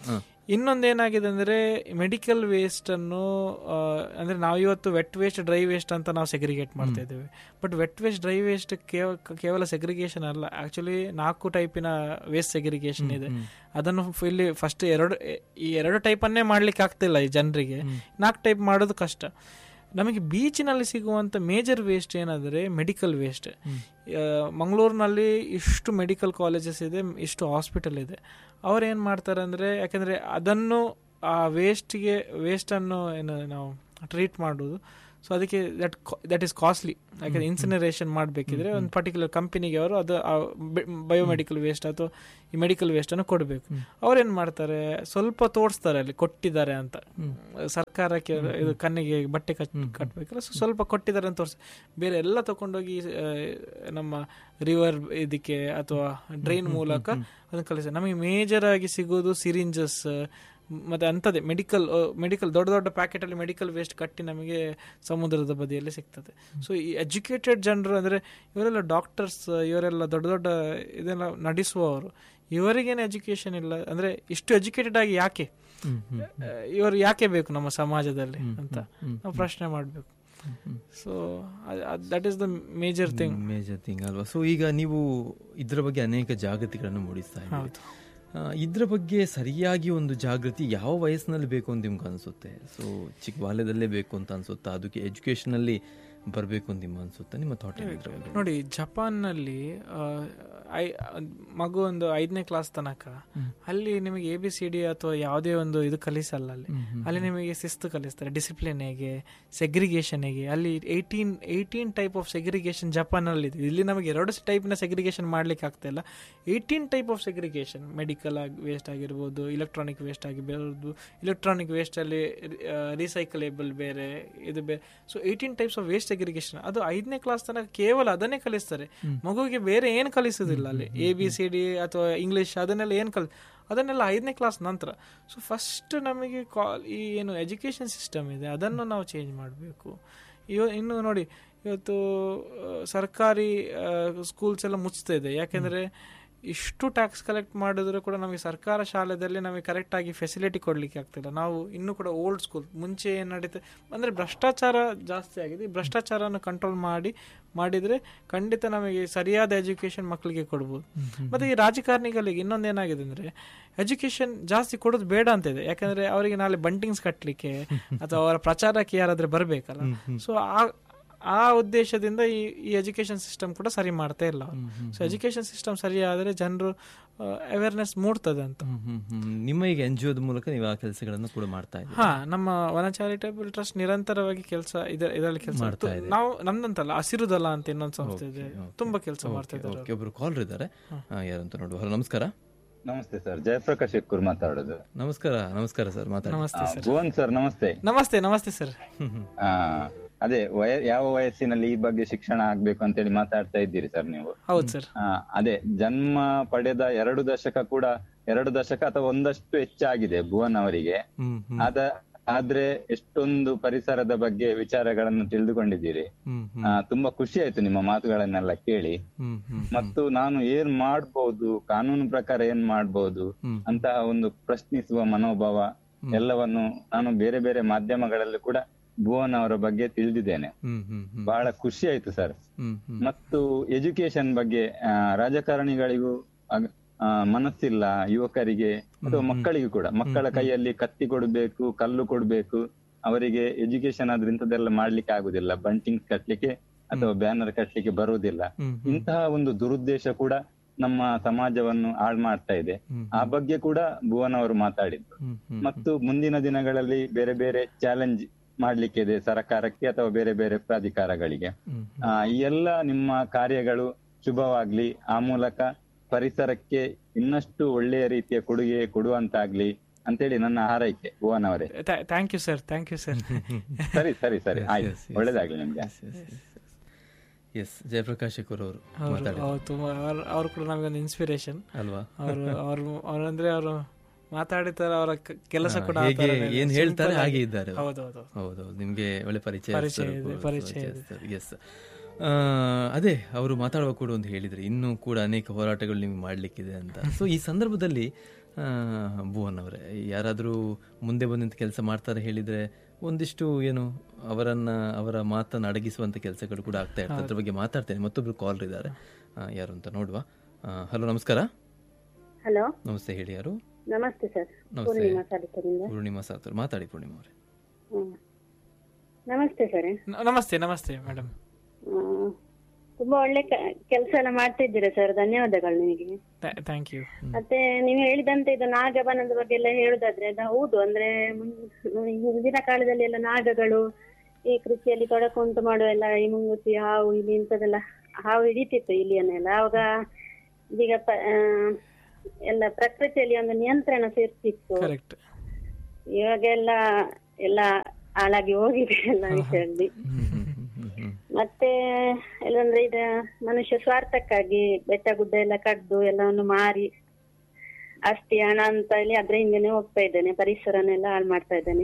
ಇನ್ನೊಂದೇನಾಗಿದೆ ಅಂದರೆ ಮೆಡಿಕಲ್ ವೇಸ್ಟನ್ನು ಅಂದರೆ ನಾವು ಇವತ್ತು ವೆಟ್ ವೇಸ್ಟ್ ಡ್ರೈ ವೇಸ್ಟ್ ಅಂತ ನಾವು ಸೆಗ್ರಿಗೇಟ್ ಮಾಡ್ತಾ ಇದ್ದೇವೆ. But vet waste dry waste ಕೇವಲ ಸೆಗ್ರಿಗೇಷನ್ ಅಲ್ಲ, ಆ್ಯಕ್ಚುಲಿ ನಾಲ್ಕು ಟೈಪಿನ ವೇಸ್ಟ್ ಸೆಗ್ರಿಗೇಷನ್ ಇದೆ. ಅದನ್ನು ಇಲ್ಲಿ ಫಸ್ಟ್ ಎರಡು ಈ ಎರಡು ಟೈಪನ್ನೇ ಮಾಡ್ಲಿಕ್ಕೆ ಆಗ್ತಿಲ್ಲ ಈ ಜನರಿಗೆ, ನಾಲ್ಕು ಟೈಪ್ ಮಾಡೋದು ಕಷ್ಟ. ನಮಗೆ ಬೀಚಿನಲ್ಲಿ ಸಿಗುವಂಥ ಮೇಜರ್ ವೇಸ್ಟ್ ಏನಾದರೆ ಮೆಡಿಕಲ್ ವೇಸ್ಟ್. ಮಂಗಳೂರಿನಲ್ಲಿ ಇಷ್ಟು ಮೆಡಿಕಲ್ ಕಾಲೇಜಸ್ ಇದೆ, ಇಷ್ಟು ಹಾಸ್ಪಿಟಲ್ ಇದೆ. ಅವ್ರು ಏನು ಮಾಡ್ತಾರೆ ಅಂದರೆ, ಯಾಕೆಂದರೆ ಅದನ್ನು ಆ ವೇಸ್ಟ್ಗೆ ವೇಸ್ಟನ್ನು ಏನು ನಾವು ಟ್ರೀಟ್ ಮಾಡೋದು, ಸೊ ಅದಕ್ಕೆ ದಟ್ ದಟ್ ಈಸ್ ಕಾಸ್ಟ್ಲಿ. ಯಾಕೆಂದರೆ ಇನ್ಸಿನರೇಷನ್ ಮಾಡಬೇಕಿದ್ರೆ ಒಂದು ಪರ್ಟಿಕ್ಯುಲರ್ ಕಂಪನಿಗೆ ಅವರು ಅದು ಬಯೋಮೆಡಿಕಲ್ ವೇಸ್ಟ್ ಅಥವಾ ಈ ಮೆಡಿಕಲ್ ವೇಸ್ಟನ್ನು ಕೊಡಬೇಕು. ಅವ್ರೇನು ಮಾಡ್ತಾರೆ, ಸ್ವಲ್ಪ ತೋರಿಸ್ತಾರೆ ಅಲ್ಲಿ ಕೊಟ್ಟಿದ್ದಾರೆ ಅಂತ, ಸರ್ಕಾರಕ್ಕೆ ಇದು ಕಣ್ಣಿಗೆ ಬಟ್ಟೆ ಕಟ್ ಕಟ್ಟಬೇಕಲ್ಲ, ಸೊ ಸ್ವಲ್ಪ ಕೊಟ್ಟಿದ್ದಾರೆ ಅಂತ ತೋರಿಸಿ ಬೇರೆ ಎಲ್ಲ ತಗೊಂಡೋಗಿ ನಮ್ಮ ರಿವರ್ ಇದಕ್ಕೆ ಅಥವಾ ಡ್ರೈನ್ ಮೂಲಕ ಅದನ್ನು ಕಳಿಸ್ತಾರೆ. ನಮಗೆ ಮೇಜರ್ ಆಗಿ ಸಿಗೋದು ಸಿರಿಂಜಸ್ ಮತ್ತು ಅಂಥದ್ದೇ ಮೆಡಿಕಲ್ ಮೆಡಿಕಲ್ ದೊಡ್ಡ ದೊಡ್ಡ ಪ್ಯಾಕೆಟಲ್ಲಿ ಮೆಡಿಕಲ್ ವೇಸ್ಟ್ ಕಟ್ಟಿ ನಮಗೆ ಸಮುದ್ರದ ಬದಿಯಲ್ಲಿ ಸಿಗ್ತದೆ. ಸೊ ಈ ಎಜುಕೇಟೆಡ್ ಜನರು ಅಂದರೆ ಇವರೆಲ್ಲ ಡಾಕ್ಟರ್ಸ್, ಇವರೆಲ್ಲ ದೊಡ್ಡ ದೊಡ್ಡ ಇದೆಲ್ಲ ನಡೆಸುವವರು, ಇವರಿಗೇನು ಎಜುಕೇಷನ್ ಇಲ್ಲ ಅಂದರೆ ಇಷ್ಟು ಎಜುಕೇಟೆಡ್ ಆಗಿ ಯಾಕೆ ಇವರು ಯಾಕೆ ಬೇಕು ನಮ್ಮ ಸಮಾಜದಲ್ಲಿ ಅಂತ ನಾವು ಪ್ರಶ್ನೆ ಮಾಡಬೇಕು. So that is the major thing major thing ಅಲ್ವಾ. ಸೊ ಈಗ ನೀವು ಇದರ ಬಗ್ಗೆ ಅನೇಕ ಜಾಗೃತಿಗಳನ್ನು ಮೂಡಿಸ್ತಾ ಇದ್ದೀವಿ. ಇದ್ರ ಬಗ್ಗೆ ಸರಿಯಾಗಿ ಒಂದು ಜಾಗೃತಿ ಯಾವ ವಯಸ್ಸಿನಲ್ಲಿ ಬೇಕು ಅಂತ ನಿಮ್ಗೆ ಅನಿಸುತ್ತೆ? ಸೊ ಚಿಕ್ಕ ಬಾಲ್ಯದಲ್ಲೇ ಬೇಕು ಅಂತ ಅನ್ಸುತ್ತಾ, ಅದಕ್ಕೆ ಎಜುಕೇಷನಲ್ಲಿ ಬರಬೇಕು ಅಂತ ನಿಮ್ಗೆ ಅನ್ಸುತ್ತೆ? ನಿಮ್ಮ ಥಾಟ್ ನೋಡಿ, ಜಪಾನ್ನಲ್ಲಿ ಐ ಮಗು ಒಂದು ಐದನೇ ಕ್ಲಾಸ್ ತನಕ ಅಲ್ಲಿ ನಿಮಗೆ ಎ ಬಿ ಸಿ ಡಿ ಅಥವಾ ಯಾವುದೇ ಒಂದು ಇದು ಕಲಿಸಲ್ಲ. ಅಲ್ಲಿ ಅಲ್ಲಿ ನಿಮಗೆ ಶಿಸ್ತು ಕಲಿಸ್ತಾರೆ, ಡಿಸಿಪ್ಲಿನ್ ಹೇಗೆ, ಸೆಗ್ರಿಗೇಷನ್ ಹೇಗೆ. ಅಲ್ಲಿ eighteen eighteen type of segregation ಜಪಾನಲ್ಲಿ ಇದೆ. ಇಲ್ಲಿ ನಮಗೆ ಎರಡು ಟೈಪ್ನ ಸೆಗ್ರಿಗೇಷನ್ ಮಾಡ್ಲಿಕ್ಕೆ ಆಗ್ತಾ ಇಲ್ಲ. Eighteen type of segregation, medical ಆಗಿ ವೇಸ್ಟ್ ಆಗಿರ್ಬೋದು, ಇಲೆಕ್ಟ್ರಾನಿಕ್ ವೇಸ್ಟ್ ಆಗಿರ್ಬೋದು, ಇಲೆಕ್ಟ್ರಾನಿಕ್ ವೇಸ್ಟಲ್ಲಿ ರೀಸೈಕಲೇಬಲ್ ಬೇರೆ, ಇದು ಬೇರೆ. So eighteen types of waste segregation ಅದು ಐದನೇ ಕ್ಲಾಸ್ ತನಕ ಕೇವಲ ಅದನ್ನೇ ಕಲಿಸ್ತಾರೆ. ಮಗುವಿಗೆ ಬೇರೆ ಏನು ಕಲಿಸೋದಿಲ್ಲ ಅಲ್ಲಿ. ಎ ಬಿ ಸಿ ಡಿ ಅಥವಾ ಇಂಗ್ಲಿಷ್ ಅದನ್ನೆಲ್ಲ ಏನು ಕಲಿ ಅದನ್ನೆಲ್ಲ ಐದನೇ ಕ್ಲಾಸ್ ನಂತರ. ಸೊ ಫಸ್ಟ್ ನಮಗೆ ಕಾ ಈ ಏನು ಎಜುಕೇಷನ್ ಸಿಸ್ಟಮ್ ಇದೆ ಅದನ್ನು ನಾವು ಚೇಂಜ್ ಮಾಡಬೇಕು. ಇವ ಇನ್ನು ನೋಡಿ, ಇವತ್ತು ಸರ್ಕಾರಿ ಸ್ಕೂಲ್ಸ್ ಎಲ್ಲ ಮುಚ್ತಾ ಇದೆ. ಯಾಕೆಂದರೆ ಇಷ್ಟು ಟ್ಯಾಕ್ಸ್ ಕಲೆಕ್ಟ್ ಮಾಡಿದ್ರು ಕೂಡ ನಮಗೆ ಸರ್ಕಾರ ಶಾಲೆಯಲ್ಲಿ ನಮಗೆ ಕರೆಕ್ಟಾಗಿ ಫೆಸಿಲಿಟಿ ಕೊಡಲಿಕ್ಕೆ ಆಗ್ತಿಲ್ಲ. ನಾವು ಇನ್ನೂ ಕೂಡ ಓಲ್ಡ್ ಸ್ಕೂಲ್. ಮುಂಚೆ ಏನು ನಡೀತದೆ ಅಂದರೆ ಭ್ರಷ್ಟಾಚಾರ ಜಾಸ್ತಿ ಆಗಿದೆ. ಈ ಭ್ರಷ್ಟಾಚಾರನ ಕಂಟ್ರೋಲ್ ಮಾಡಿ ಮಾಡಿದರೆ ಖಂಡಿತ ನಮಗೆ ಸರಿಯಾದ ಎಜುಕೇಷನ್ ಮಕ್ಕಳಿಗೆ ಕೊಡ್ಬೋದು. ಮತ್ತು ಈ ರಾಜಕಾರಣಿಗಳಿಗೆ ಇನ್ನೊಂದೇನಾಗಿದೆ ಅಂದರೆ ಎಜುಕೇಷನ್ ಜಾಸ್ತಿ ಕೊಡೋದು ಬೇಡ ಅಂತ ಇದೆ. ಯಾಕಂದರೆ ಅವರಿಗೆ ನಾಳೆ ಬಂಟಿಂಗ್ಸ್ ಕಟ್ಟಲಿಕ್ಕೆ ಅಥವಾ ಅವರ ಪ್ರಚಾರಕ್ಕೆ ಯಾರಾದರೆ ಬರಬೇಕಲ್ಲ. ಸೊ ಆ ಆ ಉದ್ದೇಶದಿಂದ ಈ ಈ ಎಜುಕೇಷನ್ ಸಿಸ್ಟಮ್ ಕೂಡ ಸರಿ ಮಾಡ್ತಾ ಇಲ್ಲ. ಸೊ ಎಜುಕೇಷನ್ ಸಿಸ್ಟಮ್ ಸರಿ ಆದರೆ ಜನರು ಅವೇರ್ನೆಸ್ ಮೂಡ್ತದೆ ಅಂತ. ನಿಮ್ಮ ಈಗ ಎನ್ ಜಿ ಒದ ಮೂಲಕ ನೀವು ಆ ಕೆಲಸಗಳನ್ನು ಕೂಡ ಮಾಡ್ತಾ ಇದ್ದೀವಿ? ಹಾ, ನಮ್ಮ ವನ ಚಾರಿಟೇಬಲ್ ಟ್ರಸ್ಟ್ ನಿರಂತರವಾಗಿ ಕೆಲಸ ಇದರಲ್ಲಿ ಕೆಲಸ ಮಾಡ್ತಾ ಇದೆ. ನಾವು ನಮ್ದಂತಲ್ಲ, ಹಸಿರುದಲ ಅಂತ ಇನ್ನೊಂದು ಸಂಸ್ಥೆ ಇದೆ, ತುಂಬಾ ಕೆಲಸ ಮಾಡ್ತಾ ಇದ್ದಾರೆ. ಒಬ್ರು ಕಾಲರ್ ಇದ್ದಾರೆ, ಯಾರಂತ ನೋಡುವ. ಹಲೋ, ನಮಸ್ಕಾರ. ನಮಸ್ತೆ ಸರ್, ಜಯಪ್ರಕಾಶ್ ಎಕ್ಕೂರ್ ಮಾತಾಡೋದು. ನಮಸ್ಕಾರ. ನಮಸ್ಕಾರ ಸರ್, ಮಾತಾಡಿ. ನಮಸ್ತೆ ಸರ್. ಭುವನ್ ಸರ್, ನಮಸ್ತೆ. ನಮಸ್ತೆ. ನಮಸ್ತೆ ಸರ್. ಅದೇ ವಯ ಯಾವ ವಯಸ್ಸಿನಲ್ಲಿ ಈ ಬಗ್ಗೆ ಶಿಕ್ಷಣ ಆಗ್ಬೇಕು ಅಂತೇಳಿ ಮಾತಾಡ್ತಾ ಇದ್ದೀರಿ ಸರ್ ನೀವು? ಹೌದು ಸರ್. ಅದೇ ಜನ್ಮ ಪಡೆದ ಎರಡು ದಶಕ ಕೂಡ ಎರಡು ದಶಕ ಅಥವಾ ಒಂದಷ್ಟು ಹೆಚ್ಚಾಗಿದೆ ಭುವನ್ ಅವರಿಗೆ. ಅದ ಆದ್ರೆ ಎಷ್ಟೊಂದು ಪರಿಸರದ ಬಗ್ಗೆ ವಿಚಾರಗಳನ್ನು ತಿಳಿದುಕೊಂಡಿದ್ದೀರಿ. ತುಂಬಾ ಖುಷಿ ಆಯ್ತು ನಿಮ್ಮ ಮಾತುಗಳನ್ನೆಲ್ಲ ಕೇಳಿ. ಮತ್ತು ನಾನು ಏನ್ ಮಾಡ್ಬೋದು, ಕಾನೂನು ಪ್ರಕಾರ ಏನ್ ಮಾಡ್ಬೋದು ಅಂತ ಒಂದು ಪ್ರಶ್ನಿಸುವ ಮನೋಭಾವ ಎಲ್ಲವನ್ನು ನಾನು ಬೇರೆ ಬೇರೆ ಮಾಧ್ಯಮಗಳಲ್ಲಿ ಕೂಡ ಭುವನ್ ಅವರ ಬಗ್ಗೆ ತಿಳಿದಿದ್ದೇನೆ. ಬಹಳ ಖುಷಿ ಆಯ್ತು ಸರ್. ಮತ್ತು ಎಜುಕೇಶನ್ ಬಗ್ಗೆ ರಾಜಕಾರಣಿಗಳಿಗೂ ಮನಸ್ಸಿಲ್ಲ, ಯುವಕರಿಗೆ ಅಥವಾ ಮಕ್ಕಳಿಗೂ ಕೂಡ. ಮಕ್ಕಳ ಕೈಯಲ್ಲಿ ಕತ್ತಿ ಕೊಡ್ಬೇಕು, ಕಲ್ಲು ಕೊಡ್ಬೇಕು, ಅವರಿಗೆ ಎಜುಕೇಶನ್ ಆದ್ರೆ ಇಂಥದ್ದೆಲ್ಲ ಮಾಡ್ಲಿಕ್ಕೆ ಆಗುದಿಲ್ಲ, ಬಂಟಿಂಗ್ ಕಟ್ಲಿಕ್ಕೆ ಅಥವಾ ಬ್ಯಾನರ್ ಕಟ್ಲಿಕ್ಕೆ ಬರುವುದಿಲ್ಲ. ಇಂತಹ ಒಂದು ದುರುದ್ದೇಶ ಕೂಡ ನಮ್ಮ ಸಮಾಜವನ್ನು ಹಾಳು ಮಾಡ್ತಾ ಇದೆ. ಆ ಬಗ್ಗೆ ಕೂಡ ಭುವನ್ ಅವರು ಮಾತಾಡಿದ್ರು. ಮತ್ತು ಮುಂದಿನ ದಿನಗಳಲ್ಲಿ ಬೇರೆ ಬೇರೆ ಚಾಲೆಂಜ್ ಮಾಡ್ಲಿಕ್ಕೆ ಇದೆ ಸರ್ಕಾರಕ್ಕೆ ಅಥವಾ ಬೇರೆ ಬೇರೆ ಪ್ರಾಧಿಕಾರಗಳಿಗೆ. ಆ ಈ ಎಲ್ಲ ನಿಮ್ಮ ಕಾರ್ಯಗಳು ಶುಭವಾಗ್ಲಿ, ಆ ಮೂಲಕ ಪರಿಸರಕ್ಕೆ ಇನ್ನಷ್ಟು ಒಳ್ಳೆಯ ರೀತಿಯ ಕೊಡುಗೆ ಕೊಡುವಂತಾಗ್ಲಿ ಅಂತೇಳಿ ನನ್ನ ಹಾರೈಕೆ. ಭುವನ್ ಅವರೇ, thank you sir. Thank you sir. ಸರಿ ಸರಿ ಸರಿ ಆಯ್ತು, ಒಳ್ಳೇದಾಗ್ಲಿ ನಿಮ್ಗೆ. ಎಸ್, ಜಯಪ್ರಕಾಶ್ ಎಕ್ಕೂರ್ ಅವರು ಅವರು ಕೂಡ ನಮಗೊಂದು ಇನ್ಸ್ಪಿರೇಷನ್ ಅಲ್ವಾ? ಅವರು ಅವರು ಅವರಂದ್ರೆ ಅವರು ಮಾತಾಡಿತಾರೆ, ಅವರ ಕೆಲಸ ಕೂಡ ಏನ್ ಹೇಳ್ತಾರೆ ಹಾಗೆ ಇದ್ದಾರೆ. ಹೌದೌದು ಹೌದೌದು, ನಿಮ್ಗೆ ಒಳ್ಳೆ ಪರಿಚಯ ಪರಿಚಯ. ಎಸ್, ಅದೇ ಅವರು ಮಾತಾಡುವ ಕೂಡ ಒಂದು ಹೇಳಿದ್ರೆ ಇನ್ನೂ ಕೂಡ ಅನೇಕ ಹೋರಾಟಗಳು ನಿಮ್ಗೆ ಮಾಡ್ಲಿಕ್ಕಿದೆ ಅಂತ. ಸೊ ಈ ಸಂದರ್ಭದಲ್ಲಿ ಭುವನ್ ಅವರೇ, ಯಾರಾದರೂ ಮುಂದೆ ಬಂದಂತ ಕೆಲಸ ಮಾಡ್ತಾರೆ ಹೇಳಿದರೆ ಒಂದಿಷ್ಟು ಏನು ಅವರನ್ನು ಅವರ ಮಾತನ್ನು ಅಡಗಿಸುವಂಥ ಕೆಲಸಗಳು ಕೂಡ ಆಗ್ತಾ ಇರ್ತದೆ. ಅದ್ರ ಬಗ್ಗೆ ಮಾತಾಡ್ತೇನೆ. ಮತ್ತೊಬ್ರು ಕಾಲ್ ಇದ್ದಾರೆ, ಯಾರು ಅಂತ ನೋಡುವ. ಹಲೋ, ನಮಸ್ಕಾರ. ಹಲೋ, ನಮಸ್ತೆ, ಹೇಳಿ ಯಾರು? ನಮಸ್ತೆ ಸರ್, ನಮಸ್ತೆ. ಪೂರ್ಣಿಮಾ ಸಾತೂರ್ ಮಾತಾಡಿ. ಪೂರ್ಣಿಮಾ ಅವರೇ ನಮಸ್ತೆ ಸರ್. ನಮಸ್ತೆ. ನಮಸ್ತೆ ಮೇಡಮ್. ತುಂಬಾ ಒಳ್ಳೆ ಕೆಲಸ ಎಲ್ಲ ಮಾಡ್ತಾ ಇದ್ದೀರಾ ಸರ್, ಧನ್ಯವಾದಗಳು ನಿಮಗೆ. Thank you. ಮತ್ತೆ ನೀವು ಹೇಳಿದಂತೆ ಇದು ನಾಗಬನದ ಬಗ್ಗೆ ಎಲ್ಲ ಹೇಳುದಾದ್ರೆ ಅದು ಹೌದು. ಅಂದ್ರೆ ಹಿಂದಿನ ಕಾಲದಲ್ಲಿ ಎಲ್ಲ ನಾಗಗಳು ಈ ಕೃಷಿಯಲ್ಲಿ ತೊಡಕುಂಟು ಮಾಡುವ ಎಲ್ಲ ಈ ಮುಂಗುಸಿ, ಹಾವು, ಇಲ್ಲಿ ಇಂಥದೆಲ್ಲ ಹಾವು ಹಿಡಿತಿತ್ತು ಇಲ್ಲಿಯನ್ನೆಲ್ಲ. ಅವಾಗ ಈಗ ಎಲ್ಲ ಪ್ರಕೃತಿಯಲ್ಲಿ ಒಂದು ನಿಯಂತ್ರಣ ಸೇರ್ತಿತ್ತು. ಇವಾಗೆಲ್ಲ ಎಲ್ಲ ಹಾಳಾಗಿ ಹೋಗಿದೆ ಎಲ್ಲ ವಿಷಯದಲ್ಲಿ. ಮತ್ತೆ ಎಲ್ಲಂದ್ರೆ ಇದು ಮನುಷ್ಯ ಸ್ವಾರ್ಥಕ್ಕಾಗಿ ಬೆಟ್ಟ ಗುಡ್ಡ ಎಲ್ಲ ಕಡ್ದು ಎಲ್ಲವನ್ನು ಮಾರಿ ಆಸ್ತಿ ಹಣ ಅಂತ ಹೇಳಿ ಅದ್ರ ಹಿಂದೆನೆ ಹೋಗ್ತಾ ಇದ್ದೇನೆ, ಪರಿಸರನೆಲ್ಲ ಹಾಳು ಮಾಡ್ತಾ ಇದ್ದೇನೆ.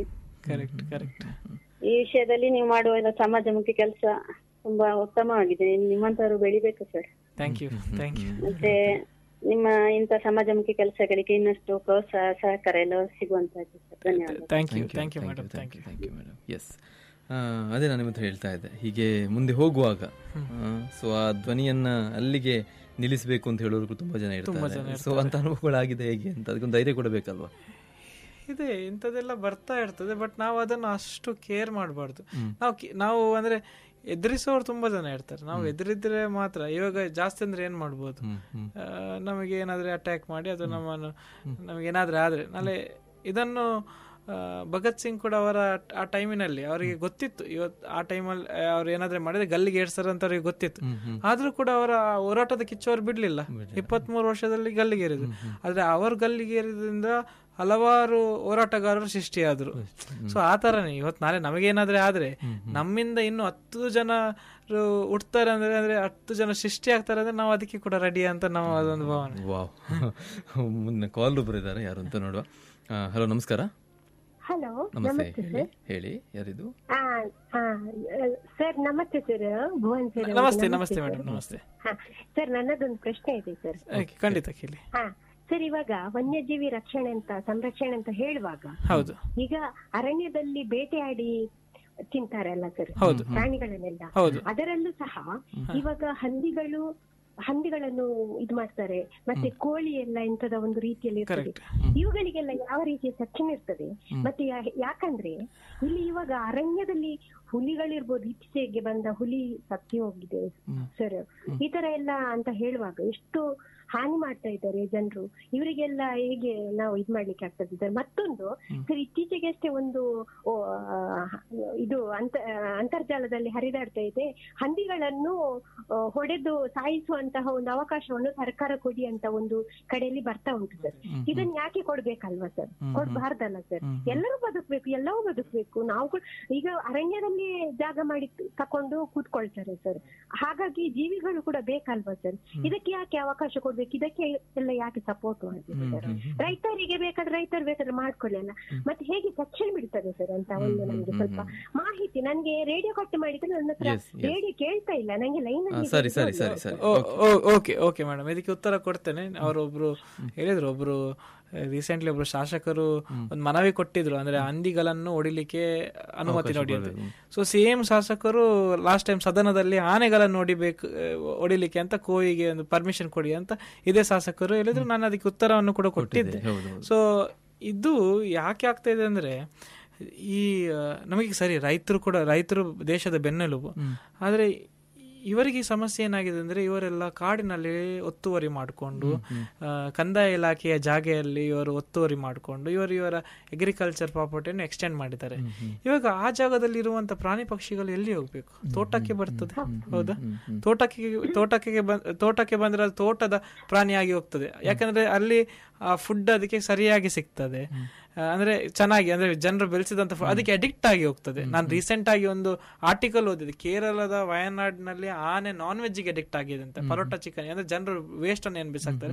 ಈ ವಿಷಯದಲ್ಲಿ ನೀವು ಮಾಡುವ ಎಲ್ಲ ಸಮಾಜಮುಖಿ ಕೆಲಸ ತುಂಬಾ ಉತ್ತಮವಾಗಿದೆ. ನಿಮ್ಮಂತವರು ಬೆಳಿಬೇಕು sir. Thank you. Thank you. ಮತ್ತೆ ನಿಮ್ಮ ಇಂಥ ಸಮಾಜಮುಖಿ ಕೆಲಸಗಳಿಗೆ ಇನ್ನಷ್ಟು ಪ್ರೋತ್ಸಾಹ ಸಹಕಾರ ಎಲ್ಲ ಸಿಗುವಂತದ್ದು ಸರ್. ಧನ್ಯವಾದ. Thank you. Thank you madam. Thank you. Thank you madam. S, ಅದೇ ನಾನು ನಿಮ್ಮ ಹೇಳ್ತಾ ಇದ್ದೆ, ಹೀಗೆ ಮುಂದೆ ಹೋಗುವಾಗ ಸೊ ಆ ಧ್ವನಿಯನ್ನ ಅಲ್ಲಿಗೆ ನಿಲ್ಲಿಸಬೇಕು ಅಂತ ಹೇಳೋರು ತುಂಬಾ ಜನ ಇರ್ತಾರೆ. ಸೊ ಅಂತ ಅನುಭವಗಳಾಗಿದೆ ಹೇಗೆ ಅಂತ ಅದಕ್ಕೊಂದು ಧೈರ್ಯ ಕೊಡಬೇಕಲ್ವಾ? ಇದೆ, ಇಂಥದ್ದೆಲ್ಲ ಬರ್ತಾ ಇರ್ತದೆ. ಬಟ್ ನಾವು ಅದನ್ನು ಅಷ್ಟು ಕೇರ್ ಮಾಡಬಾರ್ದು. ನಾವು ನಾವು ಅಂದ್ರೆ ಎದುರಿಸೋರು ತುಂಬಾ ಜನ ಇರ್ತಾರೆ. ನಾವು ಎದುರಿದ್ರೆ ಮಾತ್ರ. ಇವಾಗ ಜಾಸ್ತಿ ಅಂದ್ರೆ ಏನ್ ಮಾಡ್ಬೋದು, ನಮಗೆ ಏನಾದ್ರೆ ಅಟ್ಯಾಕ್ ಮಾಡಿ ಅದು ನಮ್ಮನ್ನು ನಮಗೆ ಏನಾದ್ರೆ ಆದ್ರೆ ನಾಳೆ ಇದನ್ನು ಭಗತ್ ಸಿಂಗ್ ಕೂಡ ಅವರ ಆ ಟೈಮಿನಲ್ಲಿ ಅವರಿಗೆ ಗೊತ್ತಿತ್ತು, ಇವತ್ತು ಆ ಟೈಮಲ್ಲಿ ಅವ್ರು ಏನಾದ್ರೆ ಮಾಡಿದ್ರೆ ಗಲ್ಲಿಗೆ ಏರ್ಸ್ತಾರೆ ಅಂತ ಅವ್ರಿಗೆ ಗೊತ್ತಿತ್ತು. ಆದ್ರೂ ಕೂಡ ಅವರ ಹೋರಾಟದ ಕಿಚ್ಚು ಅವ್ರು ಬಿಡ್ಲಿಲ್ಲ. ಇಪ್ಪತ್ತ್ ಮೂರು ವರ್ಷದಲ್ಲಿ ಗಲ್ಲಿಗೇರಿದ್ರು. ಆದ್ರೆ ಅವರು ಗಲ್ಲಿಗೇರಿದ್ರಿಂದ ಹಲವಾರು ಹೋರಾಟಗಾರರು ಸೃಷ್ಟಿಯಾದ್ರು. ಸೊ ಆ ತರನೇ ಇವತ್ತು ನಾಳೆ ನಮಗೇನಾದ್ರೆ ಆದ್ರೆ ನಮ್ಮಿಂದ ಇನ್ನು ಹತ್ತು ಜನ ಹುಡ್ತಾರೆ ಅಂದ್ರೆ ಅಂದ್ರೆ ಹತ್ತು ಜನ ಸೃಷ್ಟಿ ಆಗ್ತಾರೆ ಅಂದ್ರೆ ನಾವು ಅದಕ್ಕೆ ಕೂಡ ರೆಡಿ ಅಂತ ನಾವು ಅದೊಂದು ಭಾವನೆ. ವಾವ್, ಮುಂದೆ ಕಾಲ್ ಒಬ್ರು ಇದ್ದಾರೆ, ಯಾರು ಅಂತ ನೋಡುವ. ಹಲೋ, ನಮಸ್ಕಾರ. ಹಲೋ, ನಮಸ್ತೆ. ಹೇಳಿ, ಯಾರಿದು? ಸರ್ ನಮಸ್ತೆ ಸರ್, ಭುವನ್ ಸರ್. ನಮಸ್ತೆ. ನಮಸ್ತೆ ಮೇಡಮ್. ನಮಸ್ತೆ ಸರ್. ನನ್ನದೊಂದು ಪ್ರಶ್ನೆ ಇದೆ ಸರ್. ಖಂಡಿತ ಕೇಳಿ. ಹಾ ಸರ್, ಇವಾಗ ವನ್ಯಜೀವಿ ರಕ್ಷಣೆ ಅಂತ ಸಂರಕ್ಷಣೆ ಅಂತ ಹೇಳುವಾಗ, ಹೌದು, ಈಗ ಅರಣ್ಯದಲ್ಲಿ ಬೇಟೆಯಾಡಿ ತಿಂತಾರಲ್ಲ ಸರ್ ಪ್ರಾಣಿಗಳನ್ನೆಲ್ಲ, ಅದರಲ್ಲೂ ಸಹ ಇವಾಗ ಹಂದಿಗಳು ಹಂದಿಗಳನ್ನು ಇದು ಮಾಡ್ತಾರೆ, ಮತ್ತೆ ಕೋಳಿ ಎಲ್ಲ ಇಂಥದ ಒಂದು ರೀತಿಯಲ್ಲಿ ಇರ್ತದೆ. ಇವುಗಳಿಗೆಲ್ಲ ಯಾವ ರೀತಿಯ ಸೆಕ್ಷನ್ ಇರ್ತದೆ? ಮತ್ತೆ ಯಾಕಂದ್ರೆ ಇಲ್ಲಿ ಇವಾಗ ಅರಣ್ಯದಲ್ಲಿ ಹುಲಿಗಳಿರ್ಬೋದು, ಇತ್ತೀಚೆಗೆ ಬಂದ ಹುಲಿ ಸತ್ತಿ ಹೋಗಿದೆ ಸರ್, ಈ ತರ ಎಲ್ಲ ಅಂತ ಹೇಳುವಾಗ ಎಷ್ಟು ಹಾನಿ ಮಾಡ್ತಾ ಇದ್ದಾರೆ ಜನರು. ಇವರಿಗೆಲ್ಲ ಹೇಗೆ ನಾವು ಇದ್ ಮಾಡ್ಲಿಕ್ಕೆ ಆಗ್ತದೆ? ಮತ್ತೊಂದು ಸರ್, ಇತ್ತೀಚೆಗೆ ಅಷ್ಟೇ ಒಂದು ಇದು ಅಂತ ಅಂತರ್ಜಾಲದಲ್ಲಿ ಹರಿದಾಡ್ತಾ ಇದೆ, ಹಂದಿಗಳನ್ನು ಹೊಡೆದು ಸಾಯಿಸುವಂತಹ ಒಂದು ಅವಕಾಶವನ್ನು ಸರ್ಕಾರ ಕೊಡಿ ಅಂತ ಒಂದು ಕಡೆಯಲ್ಲಿ ಬರ್ತಾ ಉಂಟು ಸರ್. ಇದನ್ನ ಯಾಕೆ ಕೊಡ್ಬೇಕಲ್ವಾ ಸರ್? ಕೊಡ್ಬಾರ್ದಲ್ಲ ಸರ್? ಎಲ್ಲರೂ ಬದುಕ್ಬೇಕು, ಎಲ್ಲವೂ ಬದುಕ್ಬೇಕು. ನಾವು ಈಗ ಅರಣ್ಯದಲ್ಲಿ ಜಾಗ ಮಾಡಿ ತಕೊಂಡು ಕೂತ್ಕೊಳ್ತಾರೆ ಸರ್. ಹಾಗಾಗಿ ಜೀವಿಗಳು ಕೂಡ ಬೇಕಲ್ವಾ ಸರ್? ಇದಕ್ಕೆ ಯಾಕೆ ಅವಕಾಶ ಕೊಡ್ಬೇಕು? ಇದಕ್ಕೆ ಎಲ್ಲ ಯಾಕೆ ಸಪೋರ್ಟ್ ಮಾಡ್ಬೇಕು ಸರ್? ರೈತರಿಗೆ ಬೇಕಾದ್ರೆ ರೈತರು ಬೇಕಾದ್ರೆ ಮಾಡ್ಕೊಳ್ಳಲ್ಲ, ಮತ್ತೆ ಹೇಗೆ ಸೆಕ್ಷನ್ ಬಿಡ್ತದೆ ಸರ್ ಅಂತ ಒಂದು ನಮ್ಗೆ ಸ್ವಲ್ಪ ಮಾಹಿತಿ. ನನ್ಗೆ ರೇಡಿಯೋ ಕಟ್ ಮಾಡಿದ್ರೆ ನನ್ನ ಹತ್ರ ರೇಡಿಯೋ ಕೇಳ್ತಾ ಇಲ್ಲ, ನಂಗೆ ಲೈನ್. ಸರಿ ಸರಿ ಸರಿ ಸರಿ ಓಕೆ ಓಕೆ ಮೇಡಮ್, ಇದಕ್ಕೆ ಉತ್ತರ ಕೊಡ್ತೇನೆ. ಅವರೊಬ್ರು ಹೇಳಿದ್ರು, ಒಬ್ರು ರೀಸೆಂಟ್ಲಿ ಒಬ್ರು ಶಾಸಕರು ಒಂದು ಮನವಿ ಕೊಟ್ಟಿದ್ರು, ಅಂದ್ರೆ ಹಂದಿಗಳನ್ನು ಹೊಡಿಲಿಕ್ಕೆ ಅನುಮತಿ ನೋಡಿದ್ರು. ಸೊ ಸೇಮ್ ಶಾಸಕರು ಲಾಸ್ಟ್ ಟೈಮ್ ಸದನದಲ್ಲಿ ಆನೆಗಳನ್ನು ಹೊಡಿಬೇಕು ಹೊಡಿಲಿಕ್ಕೆ ಅಂತ ಕೋವಿಗೆ ಒಂದು ಪರ್ಮಿಷನ್ ಕೊಡಿ ಅಂತ ಇದೇ ಶಾಸಕರು ಹೇಳಿದ್ರು. ನಾನು ಅದಕ್ಕೆ ಉತ್ತರವನ್ನು ಕೂಡ ಕೊಟ್ಟಿದ್ದೆ. ಸೊ ಇದು ಯಾಕೆ ಆಗ್ತಾ ಇದೆ ಅಂದ್ರೆ, ಈ ನಮಗೆ ಸರಿ ರೈತರು ಕೂಡ ರೈತರು ದೇಶದ ಬೆನ್ನೆಲುಬು, ಆದ್ರೆ ಇವರಿಗೆ ಸಮಸ್ಯೆ ಏನಾಗಿದೆ ಅಂದ್ರೆ, ಇವರೆಲ್ಲ ಕಾಡಿನಲ್ಲಿ ಒತ್ತುವರಿ ಮಾಡಿಕೊಂಡು ಕಂದಾಯ ಇಲಾಖೆಯ ಜಾಗೆಯಲ್ಲಿ ಇವರು ಒತ್ತುವರಿ ಮಾಡಿಕೊಂಡು ಇವರು ಇವರ ಅಗ್ರಿಕಲ್ಚರ್ ಪ್ರಾಪರ್ಟಿಯನ್ನು ಎಕ್ಸ್ಟೆಂಡ್ ಮಾಡಿದ್ದಾರೆ. ಇವಾಗ ಆ ಜಾಗದಲ್ಲಿ ಇರುವಂತ ಪ್ರಾಣಿ ಪಕ್ಷಿಗಳು ಎಲ್ಲಿ ಹೋಗ್ಬೇಕು? ತೋಟಕ್ಕೆ ಬರ್ತದೆ, ಹೌದಾ? ತೋಟಕ್ಕೆ ತೋಟಕ್ಕೆ ತೋಟಕ್ಕೆ ಬಂದ್ರೆ ಅದು ತೋಟದ ಪ್ರಾಣಿಯಾಗಿ ಹೋಗ್ತದೆ. ಯಾಕಂದ್ರೆ ಅಲ್ಲಿ ಆ ಫುಡ್ ಅದಕ್ಕೆ ಸರಿಯಾಗಿ ಸಿಗ್ತದೆ, ಅಂದ್ರೆ ಚೆನ್ನಾಗಿ, ಅಂದ್ರೆ ಜನರು ಬೆಳೆಸಿದಂತ ಅದಕ್ಕೆ ಅಡಿಕ್ಟ್ ಆಗಿ ಹೋಗ್ತದೆ. ನಾನು ರೀಸೆಂಟ್ ಆಗಿ ಒಂದು ಆರ್ಟಿಕಲ್ ಓದಿದೆ, ಕೇರಳದ ವಯನಾಡಿನಲ್ಲಿ ಆನೆ ನಾನ್ ವೆಜ್ ಗೆ ಅಡಿಕ್ಟ್ ಆಗಿದೆ ಅಂತ. ಪರೋಟ ಚಿಕನ್ ಅಂದ್ರೆ ಜನರು ವೇಸ್ಟ್ ಅನ್ನು ಏನ್ ಬಿಸಾಕ್ತಾರೆ,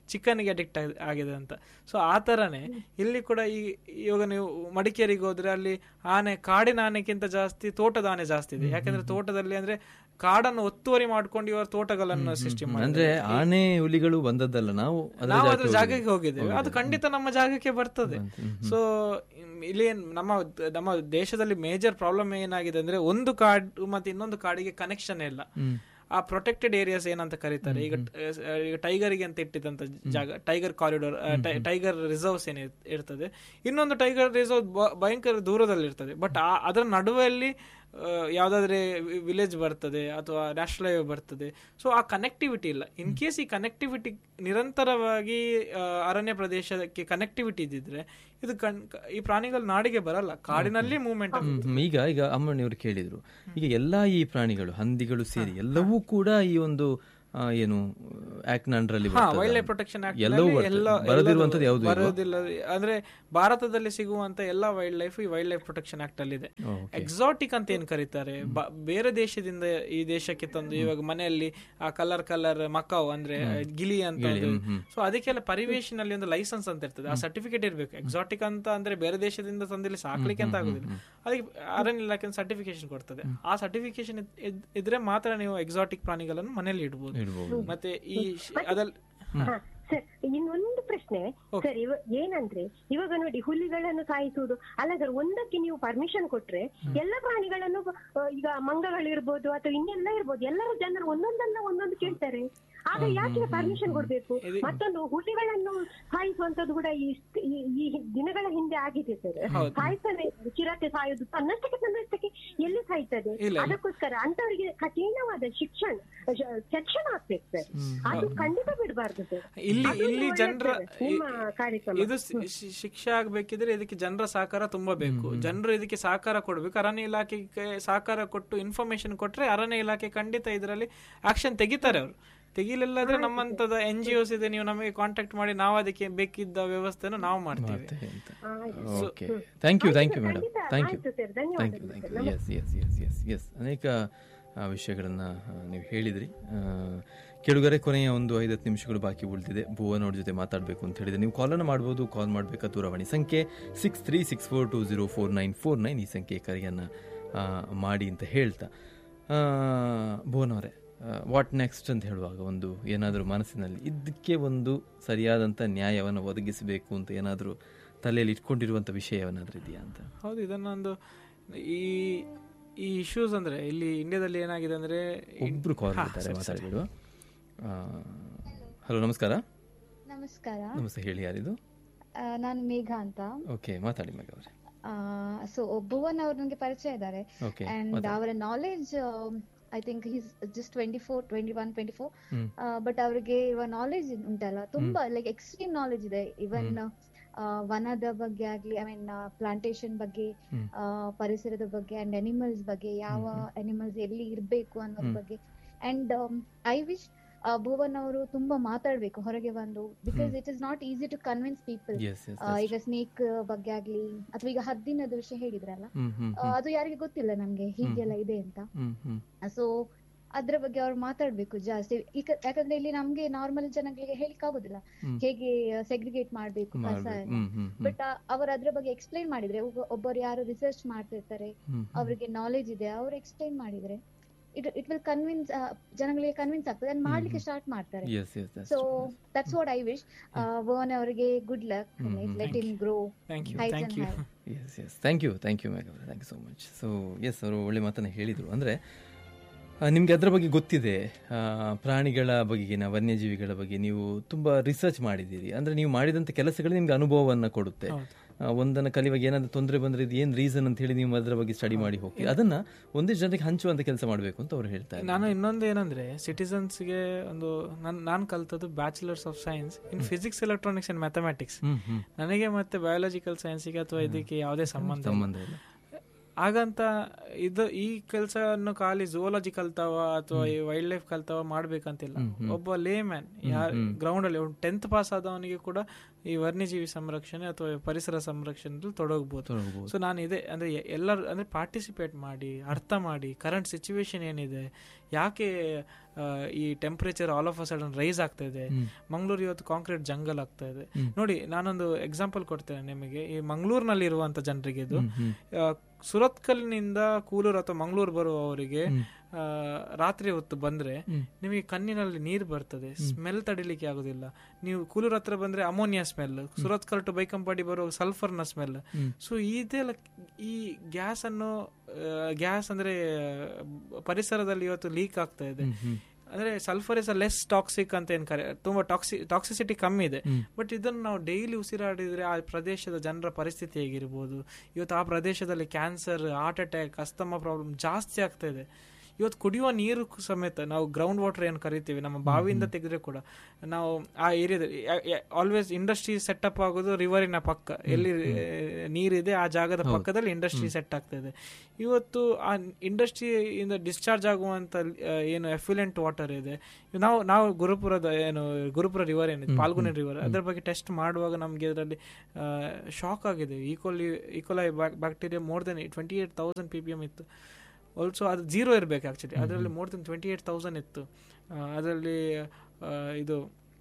ಚಿಕನ್ಗೆ ಅಡಿಕ್ಟ್ ಆಗಿದೆ ಅಂತ. ಸೊ ಆ ತರನೇ ಇಲ್ಲಿ ಕೂಡ ಈ ಇವಾಗ ನೀವು ಮಡಿಕೇರಿಗೆ ಹೋದ್ರೆ ಅಲ್ಲಿ ಆನೆ, ಕಾಡಿನ ಆನೆಗಿಂತ ಜಾಸ್ತಿ ತೋಟದ ಆನೆ ಜಾಸ್ತಿ ಇದೆ. ಯಾಕಂದ್ರೆ ತೋಟದಲ್ಲಿ ಅಂದ್ರೆ ಕಾಡನ್ನು ಒತ್ತುವರಿ ಮಾಡ್ಕೊಂಡು ಇವರು ತೋಟಗಳನ್ನು ಸೃಷ್ಟಿ ಮಾಡಿ, ಅಂದ್ರೆ ಆನೆ ಹುಲಿಗಳು ಬಂದದ್ದಲ್ಲ, ನಾವು ನಾವು ಅದ್ರ ಜಾಗಕ್ಕೆ ಹೋಗಿದ್ದೇವೆ, ಅದು ಖಂಡಿತ ನಮ್ಮ ಜಾಗಕ್ಕೆ ಬರ್ತದೆ. ಸೊ ಇಲ್ಲಿ ನಮ್ಮ ನಮ್ಮ ದೇಶದಲ್ಲಿ ಮೇಜರ್ ಪ್ರಾಬ್ಲಮ್ ಏನಾಗಿದೆ ಅಂದ್ರೆ ಒಂದು ಕಾಡು ಮತ್ತೆ ಇನ್ನೊಂದು ಕಾಡಿಗೆ ಕನೆಕ್ಷನ್ ಇಲ್ಲ. ಆ ಪ್ರೊಟೆಕ್ಟೆಡ್ ಏರಿಯಾಸ್ ಏನಂತ ಕರೀತಾರೆ, ಈಗ ಈಗ ಟೈಗರ್ಗೆ ಅಂತ ಇಟ್ಟಿದ್ದಂತ ಜಾಗ, ಟೈಗರ್ ಕಾರಿಡಾರ್, ಟೈಗರ್ ರಿಸರ್ವ್ಸ್ ಏನ್ ಇರ್ತದೆ, ಇನ್ನೊಂದು ಟೈಗರ್ ರಿಸರ್ವ್ ಭಯಂಕರ ದೂರದಲ್ಲಿ ಇರ್ತದೆ. ಬಟ್ ಅದರ ನಡುವೆಯಲ್ಲಿ ಯಾವ್ದಾದ್ರೆ ವಿಲೇಜ್ ಬರ್ತದೆ ಅಥವಾ ನ್ಯಾಷನಲ್ ಹೈವೇ ಬರ್ತದೆ. ಸೊ ಆ ಕನೆಕ್ಟಿವಿಟಿ ಇಲ್ಲ. ಇನ್ ಕೇಸ್ ಈ ಕನೆಕ್ಟಿವಿಟಿ ನಿರಂತರವಾಗಿ ಅರಣ್ಯ ಪ್ರದೇಶಕ್ಕೆ ಕನೆಕ್ಟಿವಿಟಿ ಇದ್ದಿದ್ರೆ ಇದು ಈ ಪ್ರಾಣಿಗಳು ನಾಡಿಗೆ ಬರಲ್ಲ, ಕಾಡಿನಲ್ಲಿ ಮೂವ್ಮೆಂಟ್. ಈಗ ಈಗ ಅಮ್ಮನಿಯವರು ಕೇಳಿದ್ರು, ಈಗ ಎಲ್ಲಾ ಈ ಪ್ರಾಣಿಗಳು, ಹಂದಿಗಳು ಸೇರಿ ಎಲ್ಲವೂ ಕೂಡ ಈ ಒಂದು ಏನು act ಅಂಡರಲ್ಲಿ wild life protection act ಬರೋದಿರುವಂತದ್ದು ಯಾವುದು ಬರೋದಿಲ್ಲ. ಅಂದ್ರೆ ಭಾರತದಲ್ಲಿ ಸಿಗುವಂತ ಎಲ್ಲಾ ವೈಲ್ಡ್ ಲೈಫ್ ಈ ವೈಲ್ಡ್ ಲೈಫ್ ಪ್ರೊಟೆಕ್ಷನ್ ಆಕ್ಟ್ ಅಲ್ಲಿ ಇದೆ. ಎಕ್ಸಾಟಿಕ್ ಅಂತ ಏನ್ ಕರೀತಾರೆ, ಬೇರೆ ದೇಶದಿಂದ ಈ ದೇಶಕ್ಕೆ ತಂದು ಇವಾಗ ಮನೆಯಲ್ಲಿ ಆ ಕಲರ್ ಕಲರ್ ಮಕಾವ್ ಅಂದ್ರೆ ಗಿಲಿ ಅಂತ, ಸೊ ಅದಕ್ಕೆಲ್ಲ ಪರಿವೇಶನಲ್ಲಿ ಒಂದು ಲೈಸೆನ್ಸ್ ಅಂತ ಇರ್ತದೆ, ಆ ಸರ್ಟಿಫಿಕೇಟ್ ಇರ್ಬೇಕು. ಎಕ್ಸಾಟಿಕ್ ಅಂತ ಅಂದ್ರೆ ಬೇರೆ ದೇಶದಿಂದ ತಂದಿಲ್ಲಿ ಸಾಕ್ಲಿಕ್ಕೆ ಅಂತ ಆಗುದಿಲ್ಲ, ಅದಕ್ಕೆ ಅರಣ್ಯ ಇಲಾಖೆ ಸರ್ಟಿಫಿಕೇಶನ್ ಕೊಡ್ತದೆ. ಆ ಸರ್ಟಿಫಿಕೇಶನ್ ಇದ್ರೆ ಮಾತ್ರ ನೀವು ಎಕ್ಸಾಟಿಕ್ ಪ್ರಾಣಿಗಳನ್ನು ಮನೆಯಲ್ಲಿ ಇಡಬಹುದು. ಮತ್ತೆ ಈ ಅದಲ್ ಸರ್ ಇನ್ನೊಂದು ಪ್ರಶ್ನೆ ಸರ್, ಇವ ಏನಂದ್ರೆ ಇವಾಗ ನೋಡಿ ಹುಲಿಗಳನ್ನು ಸಾಯಿಸುವುದು ಅಲ್ಲ ಸರ್, ಒಂದಕ್ಕೆ ನೀವು ಪರ್ಮಿಷನ್ ಕೊಟ್ರೆ ಎಲ್ಲ ಪ್ರಾಣಿಗಳನ್ನು, ಈಗ ಮಂಗಗಳಿರ್ಬೋದು ಅಥವಾ ಇನ್ನೆಲ್ಲ ಇರ್ಬೋದು, ಎಲ್ಲರೂ ಜನರು ಒಂದೊಂದನ್ನ ಒಂದೊಂದು ಕೇಳ್ತಾರೆ, ಆಗ ಯಾಕೆ ಪರ್ಮಿಷನ್ ಕೊಡ್ಬೇಕು? ಮತ್ತೊಂದು ಹುಲಿಗಳನ್ನು ಸಾಯಿಸುವಂತದ್ದು ಕೂಡ ಈ ದಿನಗಳ ಹಿಂದೆ ಆಗಿದೆ ಸರ್. ಸಾಯ್ತಾನೆ, ಚಿರತೆ ಸಾಯೋದು ತನ್ನಷ್ಟಕ್ಕೆ ತನ್ನಷ್ಟಕ್ಕೆ ಎಲ್ಲಿ ಸಾಯ್ತದೆ, ಅದಕ್ಕೋಸ್ಕರ ಅಂತವರಿಗೆ ಕಠಿಣವಾದ ಶಿಕ್ಷಣ ಶಿಕ್ಷಣ ಆಗ್ಬೇಕು ಸರ್, ಅದು ಖಂಡಿತ ಬಿಡಬಾರ್ದು ಸರ್. ಇಲ್ಲಿ ಇಲ್ಲಿ ಜನರ ಇದು ಶಿಕ್ಷೆ ಆಗ್ಬೇಕಿದ್ರೆ ಇದಕ್ಕೆ ಜನರ ಸಹಕಾರ ತುಂಬಾ ಬೇಕು. ಜನರು ಇದಕ್ಕೆ ಸಹಕಾರ ಕೊಡ್ಬೇಕು. ಅರಣ್ಯ ಇಲಾಖೆಗೆ ಸಹಕಾರ ಕೊಟ್ಟು ಇನ್ಫಾರ್ಮೇಶನ್ ಕೊಟ್ರೆ ಅರಣ್ಯ ಇಲಾಖೆ ಖಂಡಿತ ಇದರಲ್ಲಿ ಆಕ್ಷನ್ ತೆಗಿತಾರೆ. ಅವರು ತೆಗಿಲಿಲ್ಲಾದ್ರೆ ನಮ್ಮಂತದ ಎನ್ ಜಿ ಒಸ್ ಇದೆ, ನೀವು ನಮಗೆ ಕಾಂಟ್ಯಾಕ್ಟ್ ಮಾಡಿ, ನಾವು ಅದಕ್ಕೆ ಬೇಕಿದ್ದ ವ್ಯವಸ್ಥೆಯನ್ನು ನಾವು ಮಾಡ್ತೇವೆ. Thank you thank you madam, thank you thank you thank U S S S S S ಅನೇಕ ವಿಷಯಗಳನ್ನ ನೀವು ಹೇಳಿದ್ರಿ. ಕೆಳಗರೆ ಕೊನೆಯ ಒಂದು ಐದತ್ತು ನಿಮಿಷಗಳು ಬಾಕಿ ಉಳಿದಿದೆ. ಭುವನ್ ಅವ್ರ ಜೊತೆ ಮಾತಾಡಬೇಕು ಅಂತ ಹೇಳಿದ್ರೆ ನೀವು ಕಾಲನ್ನು ಮಾಡ್ಬೋದು. ಕಾಲ್ ಮಾಡಬೇಕಾ ದೂರವಾಣಿ ಸಂಖ್ಯೆ six three six four to zero four nine four nine ಈ ಸಂಖ್ಯೆ ಕರೆಯನ್ನು ಮಾಡಿ ಅಂತ ಹೇಳ್ತಾ, ಭುವನ್ ಅವರೇ ವಾಟ್ ನೆಕ್ಸ್ಟ್ ಅಂತ ಹೇಳುವಾಗ ಒಂದು ಏನಾದರೂ ಮನಸ್ಸಿನಲ್ಲಿ ಇದಕ್ಕೆ ಒಂದು ಸರಿಯಾದಂಥ ನ್ಯಾಯವನ್ನು ಒದಗಿಸಬೇಕು ಅಂತ ಏನಾದರೂ ತಲೆಯಲ್ಲಿ ಇಟ್ಕೊಂಡಿರುವಂಥ ವಿಷಯವನ್ನಾದ್ರೂ ಇದೆಯಾ ಅಂತ? ಹೌದು, ಇದನ್ನೊಂದು ಈ ಈ ಇಶ್ಯೂಸ್ ಅಂದ್ರೆ ಇಲ್ಲಿ ಇಂಡಿಯಾದಲ್ಲಿ ಏನಾಗಿದೆ ಅಂದ್ರೆ ಒಬ್ರು ಕಾಲ್ ಮಾಡ್ತಾರೆ, ಮಾತಾಡಿಬಿಡು. ಹಲೋ, ನಮಸ್ಕಾರ. ನಮಸ್ಕಾರ. ನಮಸ್ತೆ, ಹೇಳಿ, ಯಾರಿದು? ನಾನು ಮೇಘ ಅಂತ. ಓಕೆ, ಮಾತಾಡಿ ಮೇಘ ಅವರೇ. ಸೊ ಭುವನ್ ಅವ್ರು ನನಗೆ ಪರಿಚಯ ಇದ್ದಾರೆ ಅಂಡ್ ಅವರ knowledge I think he's just twenty four twenty one twenty four but ಅವ್ರಿಗೆ ಇರುವ ನಾಲೆಜ್ ಉಂಟಲ್ಲ ತುಂಬಾ ಲೈಕ್ ಎಕ್ಸ್ಟ್ರೀಮ್ ನಾಲೆಜ್ ಇದೆ. ಇವನ್ ವನದ ಬಗ್ಗೆ ಆಗ್ಲಿ, ಐ ಮೀನ್ ಪ್ಲಾಂಟೇಶನ್ ಬಗ್ಗೆ, ಪರಿಸರದ ಬಗ್ಗೆ ಅಂಡ್ ಅನಿಮಲ್ಸ್ ಬಗ್ಗೆ, ಯಾವ ಅನಿಮಲ್ಸ್ ಎಲ್ಲಿ ಇರ್ಬೇಕು ಅನ್ನೋದ್ರ ಬಗ್ಗೆ. ಅಂಡ್ ಐ ವಿಶ್ ಭುವನ್ ಅವರು ತುಂಬಾ ಮಾತಾಡ್ಬೇಕು ಹೊರಗೆ ಬಂದು, because it is not easy to convince people. ಈಗ ಸ್ನೇಕ್ ಬಗ್ಗೆ ಆಗ್ಲಿ ಅಥವಾ ಈಗ ಹದ್ದಿನದ ವಿಷಯ ಹೇಳಿದ್ರಲ್ಲ, ಅದು ಯಾರಿಗೆ ಗೊತ್ತಿಲ್ಲ ನಮ್ಗೆ ಹೀಗೆಲ್ಲ ಇದೆ ಅಂತ. ಸೊ ಅದ್ರ ಬಗ್ಗೆ ಅವ್ರು ಮಾತಾಡ್ಬೇಕು ಜಾಸ್ತಿ. ಈಗ ಯಾಕಂದ್ರೆ ಇಲ್ಲಿ ನಮ್ಗೆ ನಾರ್ಮಲ್ ಜನಗಳಿಗೆ ಹೇಳಿಕ್ ಆಗುದಿಲ್ಲ ಹೇಗೆ ಸೆಗ್ರಿಗೇಟ್ ಮಾಡ್ಬೇಕು ಕಸ. ಬಟ್ ಅವ್ರು ಅದ್ರ ಬಗ್ಗೆ ಎಕ್ಸ್ಪ್ಲೈನ್ ಮಾಡಿದ್ರೆ, ಒಬ್ಬರು ಯಾರು ರಿಸರ್ಚ್ ಮಾಡ್ತಿರ್ತಾರೆ, ಅವ್ರಿಗೆ ನಾಲೆಜ್ ಇದೆ, ಅವ್ರು ಎಕ್ಸ್ಪ್ಲೈನ್ ಮಾಡಿದ್ರೆ ಇಟ್ ಇಟ್ ವಿಲ್ ಕನ್ವಿನ್ಸ್, ಜನಗಳಿಗೆ ಕನ್ವಿನ್ಸ್ ಆಗ್ತದೆ ಅಂಡ್ ಮಾಡ್ಲಿಕ್ಕೆ ಸ್ಟಾರ್ಟ್ ಮಾಡ್ತಾರೆ. So that's what I wish. Bhuvan ಅವರಿಗೆ good luck, let him grow height and high. S yes thank you thank you Megha, thank you so much. So S, ಅವರು ಒಳ್ಳೆ ಮಾತನ್ನ ಹೇಳಿದರು. ಅಂದರೆ ನಿಮಗೆ ಅದರ ಬಗ್ಗೆ ಗೊತ್ತಿದೆ, ಪ್ರಾಣಿಗಳ ಬಗೆಗಿನ, ವನ್ಯಜೀವಿಗಳ ಬಗ್ಗೆ ನೀವು ತುಂಬ ರಿಸರ್ಚ್ ಮಾಡಿದ್ದೀರಿ. ಅಂದರೆ ನೀವು ಮಾಡಿದಂಥ ಕೆಲಸಗಳು ನಿಮ್ಗೆ ಅನುಭವವನ್ನು ಕೊಡುತ್ತೆ. ಒಂದನ್ನು ಕಲಿಯುವಾಗ ಏನಾದರೂ ತೊಂದರೆ ಬಂದರೆ ಇದು ಏನು ರೀಸನ್ ಅಂತ ಹೇಳಿ ನೀವು ಅದರ ಬಗ್ಗೆ ಸ್ಟಡಿ ಮಾಡಿ ಹೋಗಿ ಅದನ್ನ ಒಂದಿಷ್ಟು ಜನರಿಗೆ ಹಂಚುವಂತ ಕೆಲಸ ಮಾಡಬೇಕು ಅಂತ ಅವ್ರು ಹೇಳ್ತಾರೆ. ನಾನು ಇನ್ನೊಂದು ಏನಂದ್ರೆ ಸಿಟಿಸನ್ಸ್ಗೆ ಒಂದು ನಾನು ಕಲ್ತದ್ದು bachelors of science in physics, electronics and mathematics. ನನಗೆ ಮತ್ತೆ ಬಯಾಲಜಿಕಲ್ ಸೈನ್ಸ್ಗೆ ಅಥವಾ ಇದಕ್ಕೆ ಯಾವುದೇ ಸಂಬಂಧ ಸಂಬಂಧ ಇಲ್ಲ. ಹಾಗಂತ ಇದು ಈ ಕೆಲಸವನ್ನು ಖಾಲಿ ಝೂಲಾಜಿ ಕಲ್ತಾವ ಅಥವಾ ಈ ವೈಲ್ಡ್ ಲೈಫ್ ಕಲ್ತಾವ ಮಾಡ್ಬೇಕಂತಿಲ್ಲ. ಒಬ್ಬ ಲೇ ಮ್ಯಾನ್ ಯಾರು ಗ್ರೌಂಡ್ ಅಲ್ಲಿ ಟೆಂತ್ ಪಾಸ್ ಆದವನಿಗೆ ಕೂಡ ಈ ವನ್ಯಜೀವಿ ಸಂರಕ್ಷಣೆ ಅಥವಾ ಪರಿಸರ ಸಂರಕ್ಷಣೆಯಲ್ಲಿ ತೊಡಗಬಹುದು. ಸೊ ನಾನು ಇದೆ ಅಂದ್ರೆ ಎಲ್ಲರೂ ಅಂದ್ರೆ ಪಾರ್ಟಿಸಿಪೇಟ್ ಮಾಡಿ, ಅರ್ಥ ಮಾಡಿ, ಕರೆಂಟ್ ಸಿಚುವೇಶನ್ ಏನಿದೆ, ಯಾಕೆ ಈ temperature all of a sudden rice ಆಗ್ತಾ ಇದೆ, ಮಂಗಳೂರು ಇವತ್ತು ಕಾಂಕ್ರೀಟ್ ಜಂಗಲ್ ಆಗ್ತಾ ಇದೆ. ನೋಡಿ ನಾನೊಂದು ಎಕ್ಸಾಂಪಲ್ ಕೊಡ್ತೇನೆ ನಿಮಗೆ. ಈ ಮಂಗಳೂರಿನಲ್ಲಿ ಇರುವಂತ ಜನರಿಗೆ ಇದು ಸುರತ್ಕಲ್ನಿಂದ ಕೂಲೂರು ಅಥವಾ ಮಂಗಳೂರು ಬರುವವರಿಗೆ ರಾತ್ರಿ ಹೊತ್ತು ಬಂದ್ರೆ ನಿಮಗೆ ಕಣ್ಣಿನಲ್ಲಿ ನೀರು ಬರ್ತದೆ, ಸ್ಮೆಲ್ ತಡಿಲಿಕ್ಕೆ ಆಗುದಿಲ್ಲ. ನೀವು ಕೂಲೂರ್ ಹತ್ರ ಬಂದ್ರೆ ammonia smell, Surathkal to Baikampady ಬರುವ ಸಲ್ಫರ್ನ ಸ್ಮೆಲ್. ಸೊ ಇದೆಲ್ಲ ಈ ಗ್ಯಾಸ್ ಅನ್ನು ಗ್ಯಾಸ್ ಅಂದ್ರೆ ಪರಿಸರದಲ್ಲಿ ಇವತ್ತು ಲೀಕ್ ಆಗ್ತಾ ಇದೆ. ಅಂದ್ರೆ sulphur is a less toxic ಅಂತ ಏನ್ ಕರೆ, ತುಂಬಾ ಟಾಕ್ಸಿ ಟಾಕ್ಸಿಸಿಟಿ ಕಮ್ಮಿ ಇದೆ. ಬಟ್ ಇದನ್ನು ನಾವು ಡೈಲಿ ಉಸಿರಾಡಿದ್ರೆ ಆ ಪ್ರದೇಶದ ಜನರ ಪರಿಸ್ಥಿತಿ ಹೇಗಿರ್ಬೋದು. ಇವತ್ತು ಆ ಪ್ರದೇಶದಲ್ಲಿ cancer, heart attack, asthma problem ಜಾಸ್ತಿ ಆಗ್ತಾ ಇದೆ. ಇವತ್ತು ಕುಡಿಯುವ ನೀರು ಸಮೇತ ನಾವು ಗ್ರೌಂಡ್ ವಾಟರ್ ಏನು ಕರಿತೀವಿ, ನಮ್ಮ ಬಾವಿಯಿಂದ ತೆಗೆದ್ರೆ ಕೂಡ ನಾವು ಆ ಏರಿಯಾದಲ್ಲಿ ಆಲ್ವೇಸ್ ಇಂಡಸ್ಟ್ರಿ ಸೆಟಪ್ ಆಗೋದು ರಿವರಿನ ಪಕ್ಕ, ಎಲ್ಲಿ ನೀರಿದೆ ಆ ಜಾಗದ ಪಕ್ಕದಲ್ಲಿ ಇಂಡಸ್ಟ್ರಿ ಸೆಟ್ ಆಗ್ತಾ ಇದೆ. ಇವತ್ತು ಆ ಇಂಡಸ್ಟ್ರಿಯಿಂದ ಡಿಸ್ಚಾರ್ಜ್ ಆಗುವಂತ ಏನು ಎಫ್ಯುಲೆಂಟ್ ವಾಟರ್ ಇದೆ, ನಾವು ನಾವು ಗುರುಪುರದ ಏನು ಗುರುಪುರ ರಿವರ್ ಏನಿದೆ, ಪಾಲ್ಗುನಿ ರಿವರ್, ಅದರ ಬಗ್ಗೆ ಟೆಸ್ಟ್ ಮಾಡುವಾಗ ನಮಗೆ ಅದರಲ್ಲಿ ಶಾಕ್ ಆಗಿದೆ. ಈಕೋಲಿ E. coli bacteria more than twenty eight thousand P P M ಇತ್ತು. ಆಲ್ಸೋ ಅದು ಜೀರೋ ಇರಬೇಕು ಆ್ಯಕ್ಚುಲಿ, ಅದರಲ್ಲಿ more than twenty eight thousand ಇತ್ತು. ಅದರಲ್ಲಿ ಇದು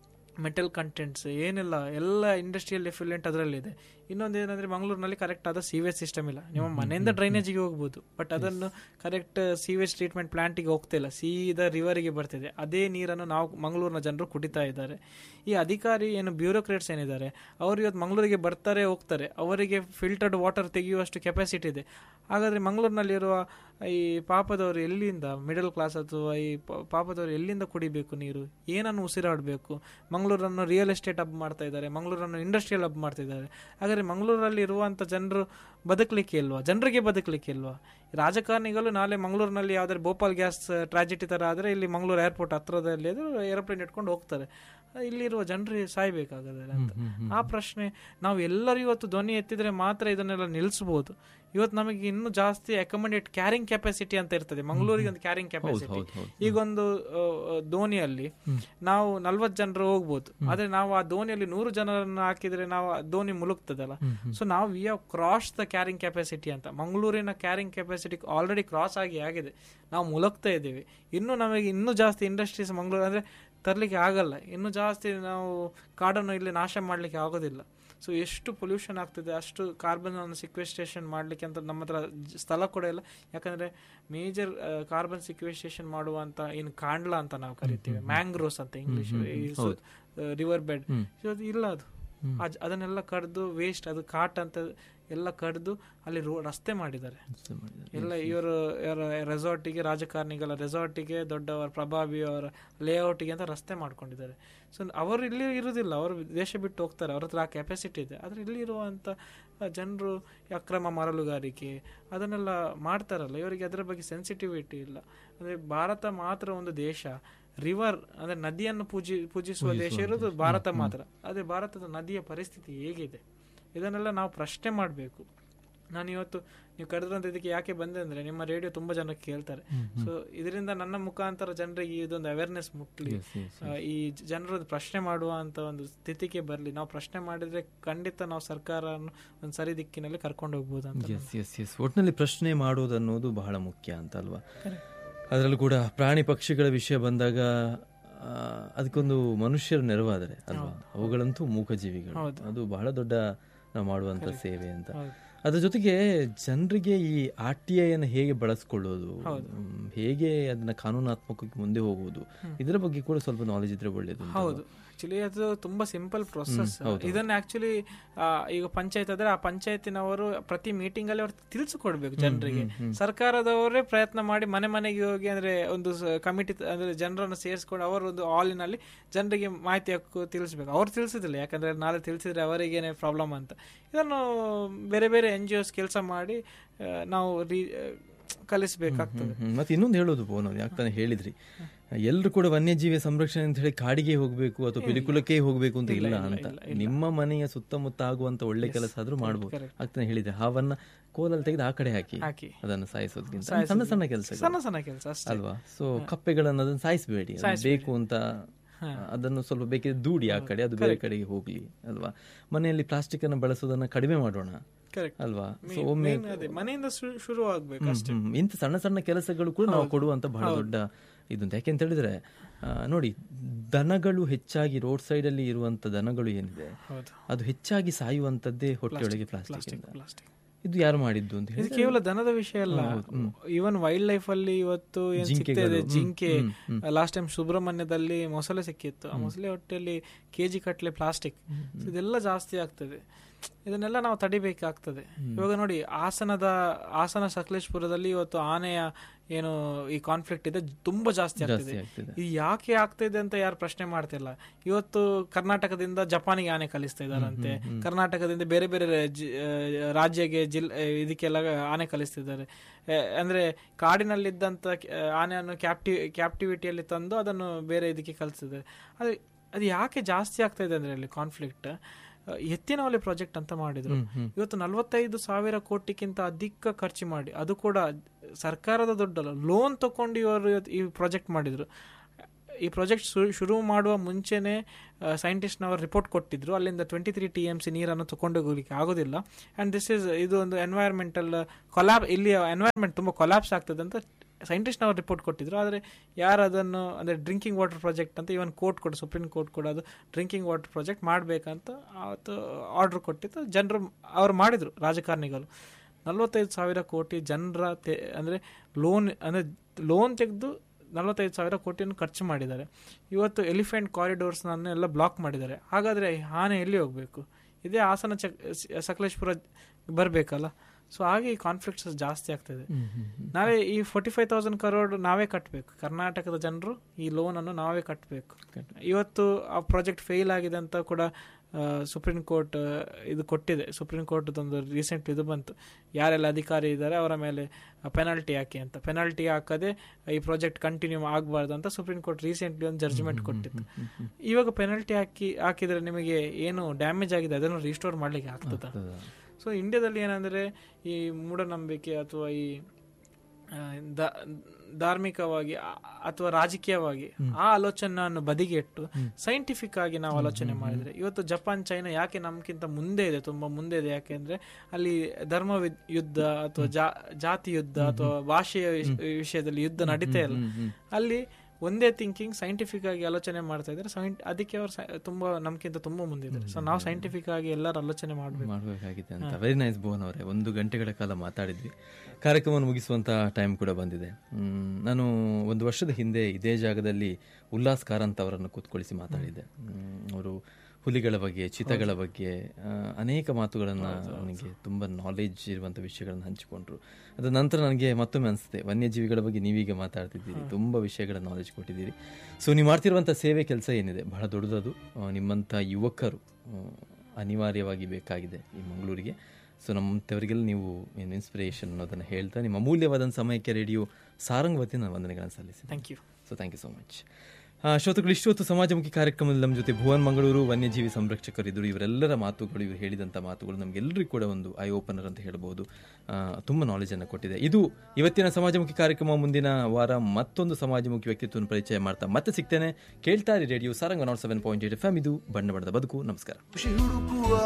ಮೆಟಲ್ ಕಂಟೆಂಟ್ಸ್ ಏನೆಲ್ಲ ಎಲ್ಲ ಇಂಡಸ್ಟ್ರಿಯಲ್ ಎಫ್ಯುಲೆಂಟ್ ಅದರಲ್ಲಿದೆ. ಇನ್ನೊಂದು ಏನಂದರೆ ಮಂಗಳೂರಿನಲ್ಲಿ ಕರೆಕ್ಟ್ ಆದ ಸೀವೇಜ್ ಸಿಸ್ಟಮ್ ಇಲ್ಲ. ನಿಮ್ಮ ಮನೆಯಿಂದ ಡ್ರೈನೇಜಿಗೆ ಹೋಗ್ಬೋದು, ಬಟ್ ಅದನ್ನು ಕರೆಕ್ಟ್ ಸೀವೇಜ್ ಟ್ರೀಟ್ಮೆಂಟ್ ಪ್ಲಾಂಟಿಗೆ ಹೋಗ್ತಿಲ್ಲ, ಸೀದಾ ರಿವರಿಗೆ ಬರ್ತಿದೆ. ಅದೇ ನೀರನ್ನು ನಾವು ಮಂಗಳೂರಿನ ಜನರು ಕುಡಿತಾ ಇದ್ದಾರೆ. ಈ ಅಧಿಕಾರಿ ಏನು ಬ್ಯೂರೋಕ್ರೇಟ್ಸ್ ಏನಿದ್ದಾರೆ ಅವರು ಇವತ್ತು ಮಂಗಳೂರಿಗೆ ಬರ್ತಾರೆ ಹೋಗ್ತಾರೆ, ಅವರಿಗೆ ಫಿಲ್ಟರ್ಡ್ ವಾಟರ್ ತೆಗೆಯುವಷ್ಟು ಕೆಪಾಸಿಟಿ ಇದೆ. ಹಾಗಾದರೆ ಮಂಗಳೂರಿನಲ್ಲಿರುವ ಈ ಪಾಪದವರು ಎಲ್ಲಿಂದ, ಮಿಡಲ್ ಕ್ಲಾಸ್ ಅಥವಾ ಈ ಪಾಪದವರು ಎಲ್ಲಿಂದ ಕುಡಿಬೇಕು ನೀರು, ಏನನ್ನು ಉಸಿರಾಡಬೇಕು? ಮಂಗಳೂರನ್ನು ರಿಯಲ್ ಎಸ್ಟೇಟ್ ಹಬ್ ಮಾಡ್ತಾ ಇದ್ದಾರೆ, ಮಂಗಳೂರನ್ನು ಇಂಡಸ್ಟ್ರಿಯಲ್ ಹಬ್ ಮಾಡ್ತಾ ಇದ್ದಾರೆ. ಹಾಗಾದರೆ ಮಂಗಳೂರಲ್ಲಿ ಇರುವಂಥ ಜನರು ಬದುಕಲಿಕ್ಕೆ ಇಲ್ವಾ? ಜನರಿಗೆ ಬದುಕಲಿಕ್ಕೆ ಇಲ್ವಾ? ರಾಜಕಾರಣಿಗಳು ನಾಳೆ ಮಂಗಳೂರಿನಲ್ಲಿ ಯಾವುದಾದ್ರು ಭೋಪಾಲ್ ಗ್ಯಾಸ್ ಟ್ರಾಜಿಡಿ ಥರ ಆದರೆ ಇಲ್ಲಿ ಮಂಗಳೂರು ಏರ್ಪೋರ್ಟ್ ಹತ್ರದಲ್ಲಿ ಏರೋಪ್ಲೇನ್ ಇಟ್ಕೊಂಡು ಹೋಗ್ತಾರೆ. ಇಲ್ಲಿರುವ ಜನರು ಸಾಯ್ಬೇಕಾಗದೆ ಅಂತ ಆ ಪ್ರಶ್ನೆ ನಾವು ಎಲ್ಲರೂ ಇವತ್ತು ಧ್ವನಿ ಎತ್ತಿದ್ರೆ ಮಾತ್ರ ಇದನ್ನೆಲ್ಲ ನಿಲ್ಲಿಸಬಹುದು. ಇವತ್ತು ನಮಗೆ ಇನ್ನೂ ಜಾಸ್ತಿ ಅಕೊಮಡೇಟ್ ಕ್ಯಾರಿಂಗ್ ಕೆಪಾಸಿಟಿ ಅಂತ ಇರ್ತದೆ. ಮಂಗಳೂರಿಗೆ ಒಂದು ಕ್ಯಾರಿಂಗ್ ಕೆಪಾಸಿಟಿ, ಈಗೊಂದು ದೋಣಿಯಲ್ಲಿ ನಾವು ನಲ್ವತ್ತು ಜನರು ಹೋಗ್ಬೋದು, ಆದ್ರೆ ನಾವು ಆ ದೋಣಿಯಲ್ಲಿ ನೂರು ಜನರನ್ನು ಹಾಕಿದ್ರೆ ನಾವು ದೋಣಿ ಮುಳುಗ್ತದಲ್ಲ. ಸೊ ನಾವು we have cross the carrying capacity ಅಂತ. ಮಂಗಳೂರಿನ ಕ್ಯಾರಿಂಗ್ ಕೆಪಾಸಿಟಿ ಆಲ್ರೆಡಿ ಕ್ರಾಸ್ ಆಗಿ ಆಗಿದೆ, ನಾವು ಮುಳುಗ್ತಾ ಇದ್ದೀವಿ. ಇನ್ನು ನಮಗೆ ಇನ್ನೂ ಜಾಸ್ತಿ ಇಂಡಸ್ಟ್ರೀಸ್ ಮಂಗಳೂರು ಅಂದ್ರೆ ತರಲಿಕ್ಕೆ ಆಗಲ್ಲ, ಇನ್ನೂ ಜಾಸ್ತಿ ನಾವು ಕಾಡನ್ನು ಇಲ್ಲಿ ನಾಶ ಮಾಡಲಿಕ್ಕೆ ಆಗೋದಿಲ್ಲ. ಸೊ ಎಷ್ಟು ಪೊಲ್ಯೂಷನ್ ಆಗ್ತಿದೆ, ಅಷ್ಟು ಕಾರ್ಬನ್ ಅನ್ನು ಸಿಕ್ವೆಸ್ಟೇಷನ್ ಮಾಡಲಿಕ್ಕೆ ಅಂತ ನಮ್ಮ ಹತ್ರ ಸ್ಥಳ ಕೂಡ ಇಲ್ಲ. ಯಾಕಂದರೆ ಮೇಜರ್ ಕಾರ್ಬನ್ ಸಿಕ್ವೆಸ್ಟೇಷನ್ ಮಾಡುವಂಥ ಏನು ಕಾಂಡ್ಲ ಅಂತ ನಾವು ಕರಿತೀವಿ, ಮ್ಯಾಂಗ್ರೋವ್ಸ್ ಅಂತ ಇಂಗ್ಲೀಷ್, ರಿವರ್ ಬೆಡ್ ಇಲ್ಲ, ಅದು ಅದನ್ನೆಲ್ಲ ಕಡ್ದು ವೇಸ್ಟ್, ಅದು ಕಾಟ್ ಅಂತ ಎಲ್ಲ ಕಡ್ದು ಅಲ್ಲಿ ರೋ ರಸ್ತೆ ಮಾಡಿದ್ದಾರೆ ಎಲ್ಲ. ಇವರು ಇವರ ರೆಸಾರ್ಟಿಗೆ, ರಾಜಕಾರಣಿಗಳ ರೆಸಾರ್ಟಿಗೆ, ದೊಡ್ಡವರ ಪ್ರಭಾವಿಯವರ ಲೇಔಟಿಗೆ ಅಂತ ರಸ್ತೆ ಮಾಡ್ಕೊಂಡಿದ್ದಾರೆ. ಸೊ ಅವರು ಇಲ್ಲಿ ಇರುವುದಿಲ್ಲ, ಅವರು ದೇಶ ಬಿಟ್ಟು ಹೋಗ್ತಾರೆ, ಅವ್ರ ಹತ್ರ ಆ ಕೆಪಾಸಿಟಿ ಇದೆ. ಆದರೆ ಇಲ್ಲಿ ಇರುವಂಥ ಜನರು ಅಕ್ರಮ ಮರಳುಗಾರಿಕೆ ಅದನ್ನೆಲ್ಲ ಮಾಡ್ತಾರಲ್ಲ, ಇವರಿಗೆ ಅದರ ಬಗ್ಗೆ ಸೆನ್ಸಿಟಿವಿಟಿ ಇಲ್ಲ. ಅಂದರೆ ಭಾರತ ಮಾತ್ರ ಒಂದು ದೇಶ ರಿವರ್ ಅಂದರೆ ನದಿಯನ್ನು ಪೂಜಿ ಪೂಜಿಸುವ ದೇಶ ಇರೋದು ಭಾರತ ಮಾತ್ರ. ಅದೇ ಭಾರತದ ನದಿಯ ಪರಿಸ್ಥಿತಿ ಹೇಗಿದೆ ಇದನ್ನೆಲ್ಲ ನಾವು ಪ್ರಶ್ನೆ ಮಾಡಬೇಕು. ನಾನು ಇವತ್ತು ನೀವು ಕರೆದ್ರಂತ ಇದಕ್ಕೆ ಯಾಕೆ ಬಂದೆ ಅಂದರೆ ನಿಮ್ಮ ರೇಡಿಯೋ ತುಂಬ ಜನಕ್ಕೆ ಕೇಳ್ತಾರೆ. ಸೊ ಇದರಿಂದ ನನ್ನ ಮುಖಾಂತರ ಜನರಿಗೆ ಇದೊಂದು ಅವೇರ್ನೆಸ್ ಮುಟ್ಲಿ, ಈ ಜನರು ಪ್ರಶ್ನೆ ಮಾಡುವಂಥ ಒಂದು ಸ್ಥಿತಿಗೆ ಬರಲಿ. ನಾವು ಪ್ರಶ್ನೆ ಮಾಡಿದರೆ ಖಂಡಿತ ನಾವು ಸರ್ಕಾರವನ್ನು ಒಂದು ಸರಿ ದಿಕ್ಕಿನಲ್ಲಿ ಕರ್ಕೊಂಡು ಹೋಗ್ಬೋದು ಅಂತ. ಎಸ್ ಎಸ್ ಎಸ್ ಒಟ್ಟಿನಲ್ಲಿ ಪ್ರಶ್ನೆ ಮಾಡೋದು ಅನ್ನೋದು ಬಹಳ ಮುಖ್ಯ ಅಂತ ಅಲ್ವಾ. ಅದರಲ್ಲೂ ಕೂಡ ಪ್ರಾಣಿ ಪಕ್ಷಿಗಳ ವಿಷಯ ಬಂದಾಗ ಅದಕ್ಕೊಂದು ಮನುಷ್ಯರು ನೆರವಾದರೆ ಅಲ್ವಾ, ಅವುಗಳಂತೂ ಮೂಕಜೀವಿಗಳು, ಅದು ಬಹಳ ದೊಡ್ಡ ನಾವು ಮಾಡುವಂತ ಸೇವೆ ಅಂತ. ಅದ್ರ ಜೊತೆಗೆ ಜನರಿಗೆ ಈ ಆರ್ ಟಿ ಐ ಅನ್ನು ಹೇಗೆ ಬಳಸ್ಕೊಳ್ಳೋದು, ಹೇಗೆ ಅದನ್ನ ಕಾನೂನಾತ್ಮಕವಾಗಿ ಮುಂದೆ ಹೋಗುವುದು, ಇದರ ಬಗ್ಗೆ ಕೂಡ ಸ್ವಲ್ಪ ನಾಲೆಜ್ ಇದ್ರೆ ಒಳ್ಳೇದು. ಹೌದು, ಆಕ್ಚುಲಿ ಅದು ತುಂಬಾ ಸಿಂಪಲ್ ಪ್ರೊಸೆಸ್. ಇದನ್ನ ಆಕ್ಚುಲಿ ಈಗ ಪಂಚಾಯತ್ ಆದ್ರೆ ಆ ಪಂಚಾಯತಿನವರು ಪ್ರತಿ ಮೀಟಿಂಗ್ ಅಲ್ಲಿ ಅವ್ರು ತಿಳಿಸಿಕೊಡ್ಬೇಕು ಜನರಿಗೆ. ಸರ್ಕಾರದವರೇ ಪ್ರಯತ್ನ ಮಾಡಿ ಮನೆ ಮನೆಗೆ ಹೋಗಿ ಅಂದ್ರೆ ಒಂದು ಕಮಿಟಿ ಅಂದ್ರೆ ಜನರನ್ನು ಸೇರಿಸ್ಕೊಂಡು ಅವರೊಂದು ಹಾಲಿನಲ್ಲಿ ಜನರಿಗೆ ಮಾಹಿತಿ ಹಕ್ಕು ತಿಳಿಸ್ಬೇಕು. ಅವ್ರು ತಿಳಿಸಿದಿಲ್ಲ, ಯಾಕಂದ್ರೆ ನಾಳೆ ತಿಳಿಸಿದ್ರೆ ಅವರಿಗೇನೆ ಪ್ರಾಬ್ಲಮ್ ಅಂತ. ಇದನ್ನು ಬೇರೆ ಬೇರೆ ಎನ್ ಜಿ ಒಸ್ ಕೆಲಸ ಮಾಡಿ ನಾವು ರೀ ಕಲಿಸಬೇಕಾಗ್ತದೆ. ಮತ್ತೆ ಇನ್ನೊಂದು ಹೇಳೋದು ಬೋನ್, ಯಾಕೆ ಹೇಳಿದ್ರಿ ಎಲ್ಲರೂ ಕೂಡ ವನ್ಯಜೀವಿ ಸಂರಕ್ಷಣೆ ಅಂತ ಹೇಳಿ ಕಾಡಿಗೆ ಹೋಗ್ಬೇಕು ಅಥವಾ ಪಿಲಿಕುಲಕ್ಕೆ ಹೋಗ್ಬೇಕು ಅಂತ ಇಲ್ಲ ಅಂತ. ನಿಮ್ಮ ಮನೆಯ ಸುತ್ತಮುತ್ತ ಆಗುವಂತ ಒಳ್ಳೆ ಕೆಲಸ ಆದ್ರೂ ಮಾಡ್ಬೋದು ಆಗ್ತಾನೆ ಹೇಳಿದ್ರೆ. ಹಾವನ್ನ ಕೋಲಲ್ಲಿ ತೆಗೆದು ಆ ಕಡೆ ಹಾಕಿ ಅದನ್ನು ಸಾಯಿಸೋದ್ಕಿಂತ ಸಣ್ಣ ಸಣ್ಣ ಕೆಲಸ ಸಣ್ಣ ಸಣ್ಣ ಕೆಲಸ ಅಲ್ವಾ. ಸೊ ಕಪ್ಪೆಗಳನ್ನ ಅದನ್ನ ಸಾಯಿಸಬೇಡಿ, ಬೇಕು ಅಂತ ಅದನ್ನು ಸ್ವಲ್ಪ ಬೇಕಿದ್ರೆ ದೂಡಿ ಆ ಕಡೆ, ಅದು ಬೇರೆ ಕಡೆಗೆ ಹೋಗ್ಲಿ ಅಲ್ವಾ. ಮನೆಯಲ್ಲಿ ಪ್ಲಾಸ್ಟಿಕ್ ಅನ್ನು ಬಳಸೋದನ್ನ ಕಡಿಮೆ ಮಾಡೋಣ ಅಲ್ವಾ. ಸೊ ಒಮ್ಮೆ ಮನೆಯಿಂದ ಶುರು ಆಗ್ಬೇಕು. ಇಂಥ ಸಣ್ಣ ಸಣ್ಣ ಕೆಲಸಗಳು ಕೂಡ ನಾವು ಕೊಡುವಂತ ಬಹಳ ದೊಡ್ಡ ಇದು. ಯಾಕೆಂತ ಹೇಳಿದ್ರೆ ನೋಡಿ, ದನಗಳು ಹೆಚ್ಚಾಗಿ ರೋಡ್ ಸೈಡ್ ಅಲ್ಲಿ ಇರುವಂತ ದನಗಳು ಏನಿದೆ ಅದು ಹೆಚ್ಚಾಗಿ ಸಾಯುವಂತದ್ದೇ ಹೊಟ್ಟೆಯೊಳಗೆ ಪ್ಲಾಸ್ಟಿಕ್. ಇದು ಯಾರು ಮಾಡಿದ್ದು ಅಂತ ಹೇಳಿ ಕೇವಲ ದನದ ವಿಷಯ ಅಲ್ಲ, ಈವನ್ ವೈಲ್ಡ್ ಲೈಫ್ ಅಲ್ಲಿ ಇವತ್ತು ಏನ್ ಸಿಗ್ತದೆ, ಜಿಂಕೆ, ಲಾಸ್ಟ್ ಟೈಮ್ ಸುಬ್ರಹ್ಮಣ್ಯದಲ್ಲಿ ಮೊಸಳೆ ಸಿಕ್ಕಿತ್ತು, ಆ ಮೊಸಳೆ ಹೊಟ್ಟೆಯಲ್ಲಿ ಕೆಜಿ ಕಟ್ಲೆ ಪ್ಲಾಸ್ಟಿಕ್, ಇದೆಲ್ಲ ಜಾಸ್ತಿ ಆಗ್ತದೆ. ಇದನ್ನೆಲ್ಲ ನಾವು ತಡಿಬೇಕಾಗ್ತದೆ. ಇವಾಗ ನೋಡಿ, ಹಾಸನದ ಹಾಸನ ಸಕಲೇಶ್ಪುರದಲ್ಲಿ ಇವತ್ತು ಆನೆಯ ಏನು ಈ ಕಾನ್ಫ್ಲಿಕ್ಟ್ ಇದೆ ತುಂಬಾ ಜಾಸ್ತಿ ಆಗ್ತಿದೆ. ಇದು ಯಾಕೆ ಆಗ್ತಿದೆ ಅಂತ ಯಾರು ಪ್ರಶ್ನೆ ಮಾಡ್ತಿಲ್ಲ. ಇವತ್ತು ಕರ್ನಾಟಕದಿಂದ ಜಪಾನಿಗೆ ಆನೆ ಕಲಿಸ್ತಾ ಇದಾರಂತೆ, ಕರ್ನಾಟಕದಿಂದ ಬೇರೆ ಬೇರೆ ರಾಜ್ಯಕ್ಕೆ ಜಿಲ್ಲೆ ಇದಕ್ಕೆಲ್ಲ ಆನೆ ಕಲಿಸ್ತಿದ್ದಾರೆ. ಅಂದ್ರೆ ಕಾಡಿನಲ್ಲಿದ್ದಂತ ಆನೆಯನ್ನು ಕ್ಯಾಪ್ಟಿ ಕ್ಯಾಪ್ಟಿವಿಟಿಯಲ್ಲಿ ತಂದು ಅದನ್ನು ಬೇರೆ ಇದಕ್ಕೆ ಕಲಿಸ್ತಿದ್ದಾರೆ. ಅದು ಅದು ಯಾಕೆ ಜಾಸ್ತಿ ಆಗ್ತಾ ಇದೆ ಅಂದ್ರೆ ಅಲ್ಲಿ ಕಾನ್ಫ್ಲಿಕ್ಟ್. ಎತ್ತಿನವಲೆ ಪ್ರಾಜೆಕ್ಟ್ ಅಂತ ಮಾಡಿದ್ರು, ಇವತ್ತು ನಲ್ವತ್ತೈದು ಸಾವಿರ ಕೋಟಿಗಿಂತ ಅಧಿಕ ಖರ್ಚು ಮಾಡಿ, ಅದು ಕೂಡ ಸರ್ಕಾರದ ದುಡ್ಡಲ್ಲ, ಲೋನ್ ತಕೊಂಡು ಇವರು ಈ ಪ್ರಾಜೆಕ್ಟ್ ಮಾಡಿದ್ರು. ಈ ಪ್ರಾಜೆಕ್ಟ್ ಶುರು ಮಾಡುವ ಮುಂಚೆನೆ ಸೈಂಟಿಸ್ಟ್ನವರು ರಿಪೋರ್ಟ್ ಕೊಟ್ಟಿದ್ರು, ಅಲ್ಲಿಂದ twenty three T M C ನೀರನ್ನು ತಗೊಂಡು ಹೋಗ್ಲಿಕ್ಕೆ ಆಗೋದಿಲ್ಲ. ಅಂಡ್ ದಿಸ್ ಇಸ್ ಇದು ಒಂದು ಎನ್ವೈರ್ಮೆಂಟಲ್ ಕೊಲಾಬ್, ಇಲ್ಲಿ ಎನ್ವೈರ್ಮೆಂಟ್ ತುಂಬಾ ಕೊಲಾಪ್ಸ್ ಆಗ್ತದೆ ಅಂತ ಸೈಂಟಿಸ್ಟ್ನವರು ರಿಪೋರ್ಟ್ ಕೊಟ್ಟಿದ್ರು. ಆದರೆ ಯಾರು ಅದನ್ನು ಅಂದರೆ ಡ್ರಿಂಕಿಂಗ್ ವಾಟರ್ ಪ್ರಾಜೆಕ್ಟ್ ಅಂತ ಇವನ್ ಕೋರ್ಟ್ ಕೊಡು, ಸುಪ್ರೀಂ ಕೋರ್ಟ್ ಕೂಡ ಅದು ಡ್ರಿಂಕಿಂಗ್ ವಾಟರ್ ಪ್ರಾಜೆಕ್ಟ್ ಮಾಡಬೇಕಂತ ಅವತ್ತು ಆರ್ಡರ್ ಕೊಟ್ಟಿತ್ತು. ಜನರು ಅವ್ರು ಮಾಡಿದರು, ರಾಜಕಾರಣಿಗಳು. ನಲ್ವತ್ತೈದು ಸಾವಿರ ಕೋಟಿ ಜನರ ತೆ ಅಂದರೆ ಲೋನ್ ಅಂದರೆ ಲೋನ್ ತೆಗೆದು ನಲ್ವತ್ತೈದು ಸಾವಿರ ಕೋಟಿಯನ್ನು ಖರ್ಚು ಮಾಡಿದ್ದಾರೆ. ಇವತ್ತು ಎಲಿಫೆಂಟ್ ಕಾರಿಡೋರ್ಸ್ನನ್ನು ಎಲ್ಲ ಬ್ಲಾಕ್ ಮಾಡಿದ್ದಾರೆ. ಹಾಗಾದರೆ ಆನೆ ಎಲ್ಲಿ ಹೋಗಬೇಕು? ಇದೇ ಹಾಸನ ಚ ಸಕಲೇಶ್ಪುರ ಬರಬೇಕಲ್ಲ. ಸೊ ಹಾಗೆ ಈ ಕಾನ್ಫ್ಲಿಕ್ಟ್ಸ್ ಜಾಸ್ತಿ ಆಗ್ತದೆ. ನಾವೇ ಈ ಫೋರ್ಟಿ ಫೈವ್ ತೌಸಂಡ್ ಕರೋಡ್ ನಾವೇ ಕಟ್ಟಬೇಕು, ಕರ್ನಾಟಕದ ಜನರು ಈ ಲೋನನ್ನು ನಾವೇ ಕಟ್ಟಬೇಕು. ಇವತ್ತು ಆ ಪ್ರಾಜೆಕ್ಟ್ ಫೇಲ್ ಆಗಿದೆ ಅಂತ ಕೂಡ ಸುಪ್ರೀಂ ಕೋರ್ಟ್ ಇದು ಕೊಟ್ಟಿದೆ. ಸುಪ್ರೀಂ ಕೋರ್ಟ್ ಒಂದು ರೀಸೆಂಟ್ ಇದು ಬಂತು, ಯಾರೆಲ್ಲ ಅಧಿಕಾರಿ ಇದ್ದಾರೆ ಅವರ ಮೇಲೆ ಪೆನಾಲ್ಟಿ ಹಾಕಿ ಅಂತ. ಪೆನಾಲ್ಟಿ ಹಾಕದೆ ಈ ಪ್ರಾಜೆಕ್ಟ್ ಕಂಟಿನ್ಯೂ ಆಗಬಾರ್ದು ಅಂತ ಸುಪ್ರೀಂ ಕೋರ್ಟ್ ರೀಸೆಂಟ್ಲಿ ಒಂದು ಜಡ್ಜ್ಮೆಂಟ್ ಕೊಟ್ಟಿತ್ತು. ಇವಾಗ ಪೆನಾಲ್ಟಿ ಹಾಕಿ ಹಾಕಿದ್ರೆ ನಿಮಗೆ ಏನು ಡ್ಯಾಮೇಜ್ ಆಗಿದೆ ಅದನ್ನು ರಿಸ್ಟೋರ್ ಮಾಡ್ಲಿಕ್ಕೆ ಆಗ್ತದ? ಸೊ ಇಂಡಿಯಾದಲ್ಲಿ ಏನಂದರೆ ಈ ಮೂಢನಂಬಿಕೆ ಅಥವಾ ಈ ಧಾರ್ಮಿಕವಾಗಿ ಅಥವಾ ರಾಜಕೀಯವಾಗಿ ಆ ಆಲೋಚನೆಯನ್ನು ಬದಿಗೆ ಇಟ್ಟು ಸೈಂಟಿಫಿಕ್ ಆಗಿ ನಾವು ಆಲೋಚನೆ ಮಾಡಿದ್ರೆ, ಇವತ್ತು ಜಪಾನ್, ಚೈನಾ ಯಾಕೆ ನಮ್ಗಿಂತ ಮುಂದೆ ಇದೆ, ತುಂಬಾ ಮುಂದೆ ಇದೆ? ಯಾಕೆಂದ್ರೆ ಅಲ್ಲಿ ಧರ್ಮ ಯುದ್ಧ ಅಥವಾ ಜಾತಿ ಯುದ್ಧ ಅಥವಾ ಭಾಷೆಯ ವಿಷಯದಲ್ಲಿ ಯುದ್ಧ ನಡೀತಾ ಇಲ್ಲ. ಅಲ್ಲಿ ಒಂದೇ ಥಿಂಕಿಂಗ್, ಸೈಂಟಿಫಿಕ್ ಆಗಿ ಆಲೋಚನೆ ಮಾಡ್ತಾ ಇದ್ದಾರೆ. ಅದಕ್ಕೆ ಅವರು ತುಂಬಾ ನಮ್ಗಿಂತ ತುಂಬಾ ಮುಂದಿದ್ದಾರೆ. ಸೊ ನಾವು ಸೈಂಟಿಫಿಕ್ ಆಗಿ ಎಲ್ಲರೂ ಆಲೋಚನೆ ಮಾಡಬೇಕಾಗಿದೆ ಅಂತ. ವೆರಿ ನೈಸ್ ಭುವನ್ ಅವರೇ, ಒಂದು ಗಂಟೆಗಳ ಕಾಲ ಮಾತಾಡಿದ್ವಿ. ಕಾರ್ಯಕ್ರಮವನ್ನು ಮುಗಿಸುವಂತ ಟೈಮ್ ಕೂಡ ಬಂದಿದೆ. ನಾನು ಒಂದು ವರ್ಷದ ಹಿಂದೆ ಇದೇ ಜಾಗದಲ್ಲಿ ಉಲ್ಲಾಸ್ ಕಾರಂತ್ ಅವರನ್ನು ಕೂತ್ಕೊಳಿಸಿ ಮಾತಾಡಿದ್ದೆ. ಅವರು ಹುಲಿಗಳ ಬಗ್ಗೆ, ಚಿತಗಳ ಬಗ್ಗೆ ಅನೇಕ ಮಾತುಗಳನ್ನು, ನನಗೆ ತುಂಬ ನಾಲೆಜ್ ಇರುವಂಥ ವಿಷಯಗಳನ್ನು ಹಂಚಿಕೊಂಡ್ರು. ಅದರ ನಂತರ ನನಗೆ ಮತ್ತೊಮ್ಮೆ ಅನಿಸುತ್ತೆ, ವನ್ಯಜೀವಿಗಳ ಬಗ್ಗೆ ನೀವೀಗ ಮಾತಾಡ್ತಿದ್ದೀರಿ, ತುಂಬ ವಿಷಯಗಳ ನಾಲೆಜ್ ಕೊಟ್ಟಿದ್ದೀರಿ. ಸೊ ನೀವು ಮಾಡ್ತಿರುವಂಥ ಸೇವೆ ಕೆಲಸ ಏನಿದೆ ಬಹಳ ದೊಡ್ಡದದು. ನಿಮ್ಮಂಥ ಯುವಕರು ಅನಿವಾರ್ಯವಾಗಿ ಬೇಕಾಗಿದೆ ಈ ಮಂಗಳೂರಿಗೆ. ಸೊ ನಮ್ಮಂಥವರಿಗೆಲ್ಲ ನೀವು ಏನು ಇನ್ಸ್ಪಿರೇಷನ್ ಅನ್ನೋದನ್ನು ಹೇಳ್ತಾ ನಿಮ್ಮ ಅಮೂಲ್ಯವಾದ ಸಮಯಕ್ಕೆ ರೇಡಿಯೋ ಸಾರಂಗ್ ವತಿಯಿಂದ ನಾನು ವಂದನೆಗಳನ್ನು ಸಲ್ಲಿಸ್ತೀನಿ. Thank you. So thank you so much. ಶ್ರೋತೃಗಳು, ಇಷ್ಟೊತ್ತು ಸಮಾಜಮುಖಿ ಕಾರ್ಯಕ್ರಮದಲ್ಲಿ ನಮ್ಮ ಜೊತೆ ಭುವನ್ ಮಂಗಳೂರು ವನ್ಯಜೀವಿ ಸಂರಕ್ಷಕರಿದ್ದರು. ಇವರೆಲ್ಲರ ಮಾತುಗಳು, ಇವರು ಹೇಳಿದಂಥ ಮಾತುಗಳು ನಮಗೆಲ್ಲರಿಗೂ ಕೂಡ ಒಂದು ಐ ಓಪನರ್ ಅಂತ ಹೇಳ್ಬೋದು. ತುಂಬ ನಾಲೆಜನ್ನು ಕೊಟ್ಟಿದೆ. ಇದು ಇವತ್ತಿನ ಸಮಾಜಮುಖಿ ಕಾರ್ಯಕ್ರಮ. ಮುಂದಿನ ವಾರ ಮತ್ತೊಂದು ಸಮಾಜಮುಖಿ ವ್ಯಕ್ತಿತ್ವವನ್ನು ಪರಿಚಯ ಮಾಡ್ತಾ ಮತ್ತೆ ಸಿಗ್ತೇನೆ. ಕೇಳ್ತಾ ಇರಿ radio Sarang one not seven point eight F M. ಇದು ಬಣ್ಣ ಬಣ್ಣದ ಬದುಕು. ನಮಸ್ಕಾರ.